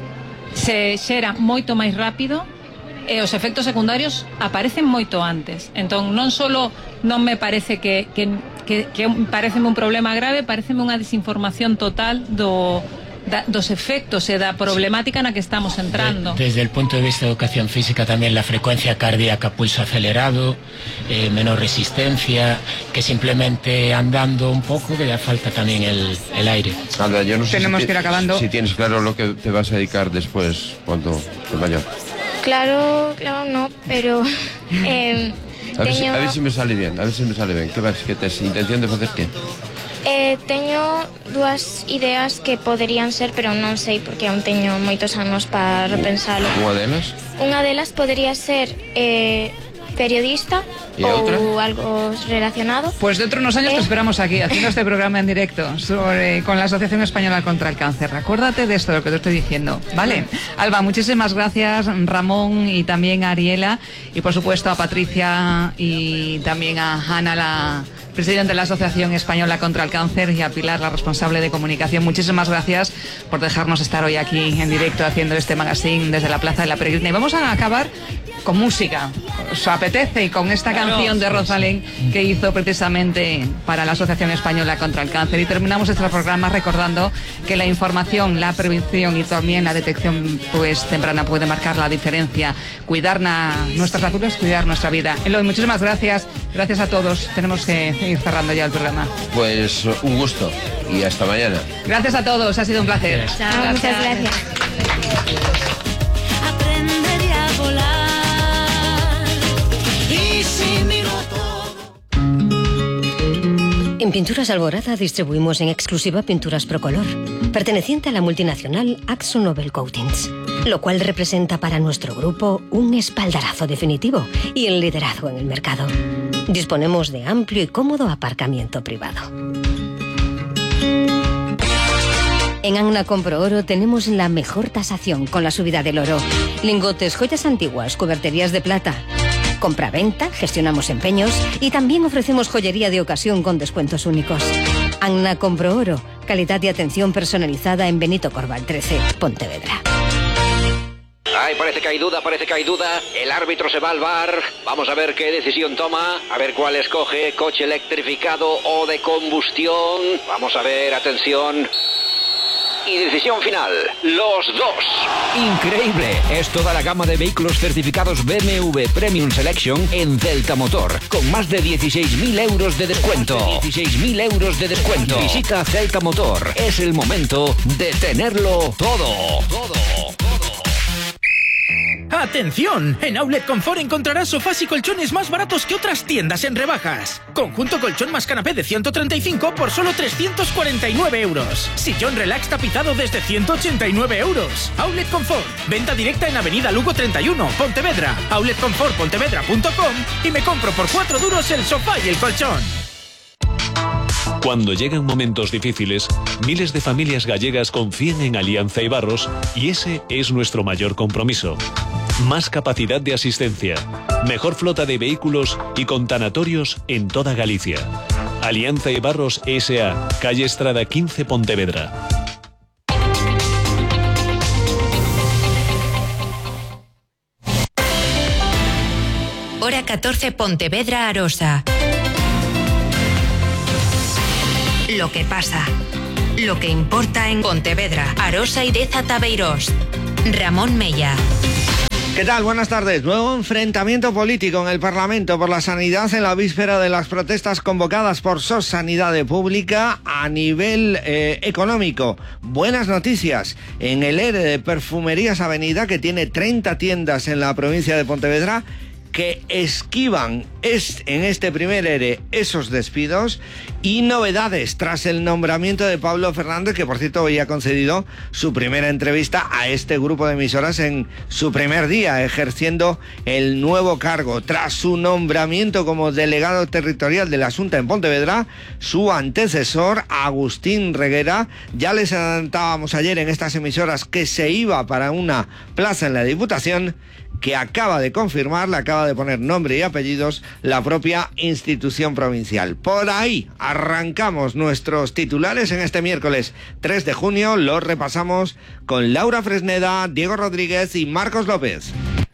se xera moito máis rápido e os efectos secundarios aparecen moito antes. Entón, non solo non me parece que, que, que, que pareceme un problema grave, pareceme unha desinformación total do, da, dos efectos e da problemática na que estamos entrando. Desde el punto de vista de educación física también la frecuencia cardíaca, pulso acelerado, eh, menor resistencia, que simplemente andando un poco que ya falta también el, el aire. Alda, yo no sé Tenemos si, que ir acabando. si tienes claro lo que te vas a dedicar después, cuando te vaya. Claro, claro no, pero eh, A ver, si, teño, a ver si me sale bien, a ver si me sale bien. ¿Qué vas? ¿Qué tes intención de facer qué? eh, teño dúas ideas que poderían ser, pero non sei porque aún teño moitos anos para repensalo. Unha delas? Unha delas podería ser eh, periodista ¿Y a otra? ou algo relacionado. Pues dentro de unos años te Eh. esperamos aquí, haciendo este programa en directo sobre, con la Asociación Española contra el Cáncer. Acuérdate de esto, de lo que te estoy diciendo, ¿vale? Alba, muchísimas gracias, Ramón y también a Ariela, y por supuesto a Patricia y también a Ana, la presidenta de la Asociación Española contra el Cáncer, y a Pilar, la responsable de comunicación. Muchísimas gracias por dejarnos estar hoy aquí en directo haciendo este magazine desde la Plaza de la Peregrina. Y vamos a acabar con música. ¿Os apetece? Y con esta Claro. canción de Rosalén que hizo precisamente para la Asociación Española contra el Cáncer. Y terminamos este programa recordando que la información, la prevención y también la detección pues temprana puede marcar la diferencia. Cuidar na- nuestras salud, cuidar nuestra vida. Eloy, muchísimas gracias. Gracias a todos. Tenemos que ir cerrando ya el programa. Pues un gusto y hasta mañana. Gracias a todos. Ha sido un placer. Chao, muchas gracias. Aprenderé a volar. Y si miro todo. En Pinturas Alborada distribuimos en exclusiva pinturas Procolor, perteneciente a la multinacional Akzo Nobel Coatings, lo cual representa para nuestro grupo un espaldarazo definitivo y el liderazgo en el mercado. Disponemos de amplio y cómodo aparcamiento privado. En Anna Compro Oro tenemos la mejor tasación con la subida del oro. Lingotes, joyas antiguas, cuberterías de plata. Compra-venta, gestionamos empeños y también ofrecemos joyería de ocasión con descuentos únicos. Anna Compro Oro, calidad y atención personalizada en Benito Corval trece, Pontevedra. Ay, parece que hay duda, parece que hay duda. El árbitro se va al bar. Vamos a ver qué decisión toma. A ver cuál escoge. Coche electrificado o de combustión. Vamos a ver, atención. Y decisión final, los dos. Increíble, es toda la gama de vehículos certificados B M W Premium Selection en Delta Motor, con más de dieciséis mil euros de descuento. dieciséis mil euros de descuento. Visita Delta Motor, es el momento de tenerlo todo. Todo. ¡Atención! En Outlet Confort encontrarás sofás y colchones más baratos que otras tiendas en rebajas. Conjunto colchón más canapé de ciento treinta y cinco por solo trescientos cuarenta y nueve euros. Sillón relax tapizado desde ciento ochenta y nueve euros. Outlet Confort. Venta directa en Avenida Lugo treinta y uno, Pontevedra. outlet confort pontevedra punto com y me compro por cuatro duros el sofá y el colchón. Cuando llegan momentos difíciles, miles de familias gallegas confían en Alianza Ibarros y ese es nuestro mayor compromiso. Más capacidad de asistencia, mejor flota de vehículos y con tanatorios en toda Galicia. Alianza Ibarros S A, calle Estrada quince, Pontevedra. Hora catorce, Pontevedra, Arosa. Lo que pasa, lo que importa en Pontevedra, Arosa y Deza Tabeirós. Ramón Mella. ¿Qué tal? Buenas tardes. Nuevo enfrentamiento político en el Parlamento por la sanidad en la víspera de las protestas convocadas por S O S Sanidade Pública a nivel eh, económico. Buenas noticias. En el ERE de Perfumerías Avenida, que tiene treinta tiendas en la provincia de Pontevedra, que esquivan es, en este primer ERE esos despidos, y novedades tras el nombramiento de Pablo Fernández, que por cierto hoy ha concedido su primera entrevista a este grupo de emisoras en su primer día ejerciendo el nuevo cargo. Tras su nombramiento como delegado territorial de la Xunta en Pontevedra, su antecesor, Agustín Reguera, ya les adelantábamos ayer en estas emisoras que se iba para una plaza en la Diputación, que acaba de confirmar, le acaba de poner nombre y apellidos la propia institución provincial. Por ahí arrancamos nuestros titulares en este miércoles tres de junio. Los repasamos con Laura Fresneda, Diego Rodríguez y Marcos López.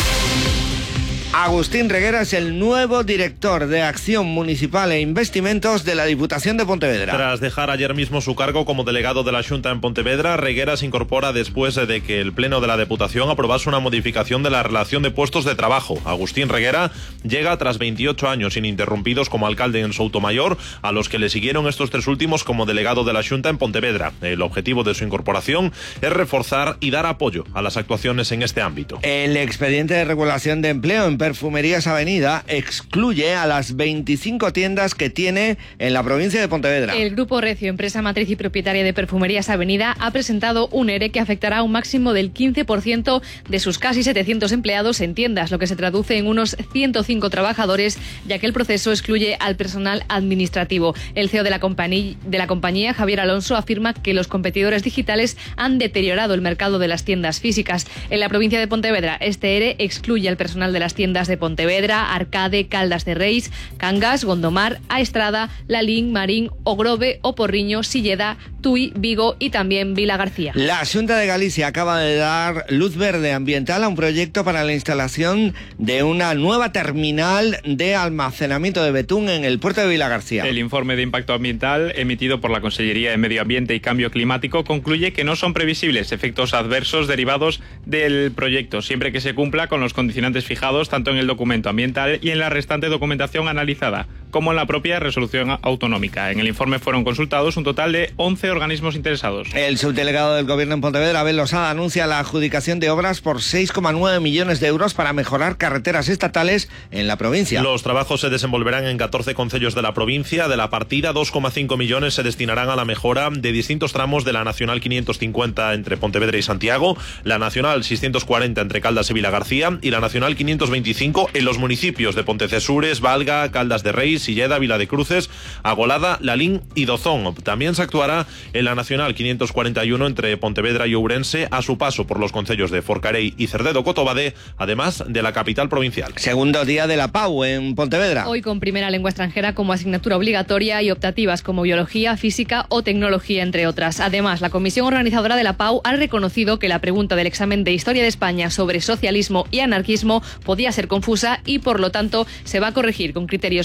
Agustín Reguera es el nuevo director de Acción Municipal e Investimentos de la Diputación de Pontevedra. Tras dejar ayer mismo su cargo como delegado de la Xunta en Pontevedra, Reguera se incorpora después de que el Pleno de la Diputación aprobase una modificación de la relación de puestos de trabajo. Agustín Reguera llega tras veintiocho años ininterrumpidos como alcalde en Soutomayor, a los que le siguieron estos tres últimos como delegado de la Xunta en Pontevedra. El objetivo de su incorporación es reforzar y dar apoyo a las actuaciones en este ámbito. El expediente de regulación de empleo en Perfumerías Avenida excluye a las veinticinco tiendas que tiene en la provincia de Pontevedra. El Grupo Recio, empresa matriz y propietaria de Perfumerías Avenida, ha presentado un ERE que afectará a un máximo del quince por ciento de sus casi setecientos empleados en tiendas, lo que se traduce en unos ciento cinco trabajadores, ya que el proceso excluye al personal administrativo. El C E O de la, compañía, de la compañía, Javier Alonso, afirma que los competidores digitales han deteriorado el mercado de las tiendas físicas. En la provincia de Pontevedra, este ERE excluye al personal de las tiendas de Pontevedra, Arcade, Caldas de Reis, Cangas, Gondomar, A Estrada, Lalín, Marín, Ogrove, Oporriño, Silleda, Tui, Vigo y también Vila García. La Xunta de Galicia acaba de dar luz verde ambiental a un proyecto para la instalación de una nueva terminal de almacenamiento de betún en el puerto de Vila García. El informe de impacto ambiental emitido por la Consellería de Medio Ambiente y Cambio Climático concluye que no son previsibles efectos adversos derivados del proyecto, siempre que se cumpla con los condicionantes fijados tanto en el documento ambiental y en la restante documentación analizada, como en la propia resolución autonómica. En el informe fueron consultados un total de once organismos interesados. El subdelegado del Gobierno en Pontevedra, Abel Losada, anuncia la adjudicación de obras por seis coma nueve millones de euros para mejorar carreteras estatales en la provincia. Los trabajos se desenvolverán en catorce concellos de la provincia. De la partida, dos coma cinco millones se destinarán a la mejora de distintos tramos de la Nacional quinientos cincuenta entre Pontevedra y Santiago, la Nacional seiscientos cuarenta entre Caldas y Vila García y la Nacional quinientos veinticinco en los municipios de Pontecesures, Valga, Caldas de Reis, Silleda, Vila de Cruces, Agolada, Lalín y Dozón. También se actuará en la Nacional quinientos cuarenta y uno entre Pontevedra y Ourense, a su paso por los concellos de Forcarei y Cerdedo-Cotobade, además de la capital provincial. Segundo día de la P A U en Pontevedra. Hoy con primera lengua extranjera como asignatura obligatoria y optativas como biología, física o tecnología, entre otras. Además, la comisión organizadora de la P A U ha reconocido que la pregunta del examen de Historia de España sobre socialismo y anarquismo podía ser confusa y, por lo tanto, se va a corregir con criterios flexibles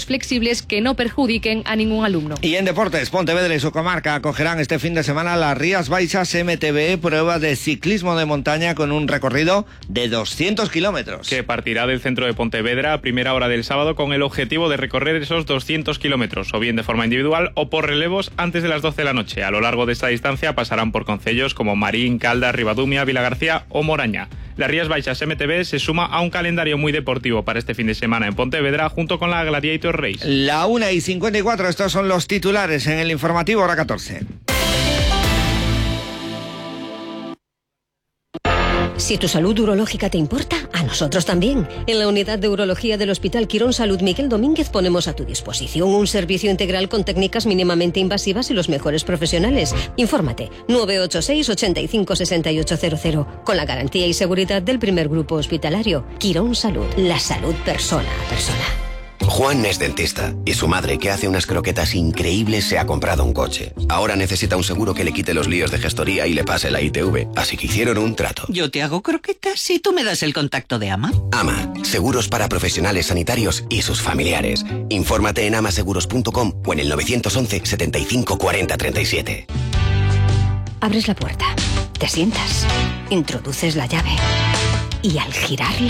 útiles que no perjudiquen a ningún alumno. Y en deportes, Pontevedra y su comarca acogerán este fin de semana las Rías Baixas M T B, prueba de ciclismo de montaña con un recorrido de doscientos kilómetros. Que partirá del centro de Pontevedra a primera hora del sábado con el objetivo de recorrer esos doscientos kilómetros, o bien de forma individual o por relevos antes de las doce de la noche. A lo largo de esta distancia pasarán por concellos como Marín, Caldas, Ribadumia, Vilagarcía o Moraña. Las Rías Baixas M T B se suma a un calendario muy deportivo para este fin de semana en Pontevedra junto con la Gladiator Race. La una y cincuenta y cuatro, estos son los titulares en el informativo hora catorce. Si tu salud urológica te importa, a nosotros también. En la unidad de urología del Hospital Quirón Salud Miguel Domínguez ponemos a tu disposición un servicio integral con técnicas mínimamente invasivas y los mejores profesionales. Infórmate nueve ocho seis, ochenta y cinco, sesenta y ocho cero cero con la garantía y seguridad del primer grupo hospitalario. Quirón Salud, la salud persona a persona. Juan es dentista y su madre, que hace unas croquetas increíbles, se ha comprado un coche. Ahora necesita un seguro que le quite los líos de gestoría y le pase la I T V, así que hicieron un trato. Yo te hago croquetas y tú me das el contacto de Ama. Ama, seguros para profesionales sanitarios y sus familiares. Infórmate en amaseguros punto com o en el nueve once, setenta y cinco, cuarenta, treinta y siete. Abres la puerta, te sientas, introduces la llave y al girarla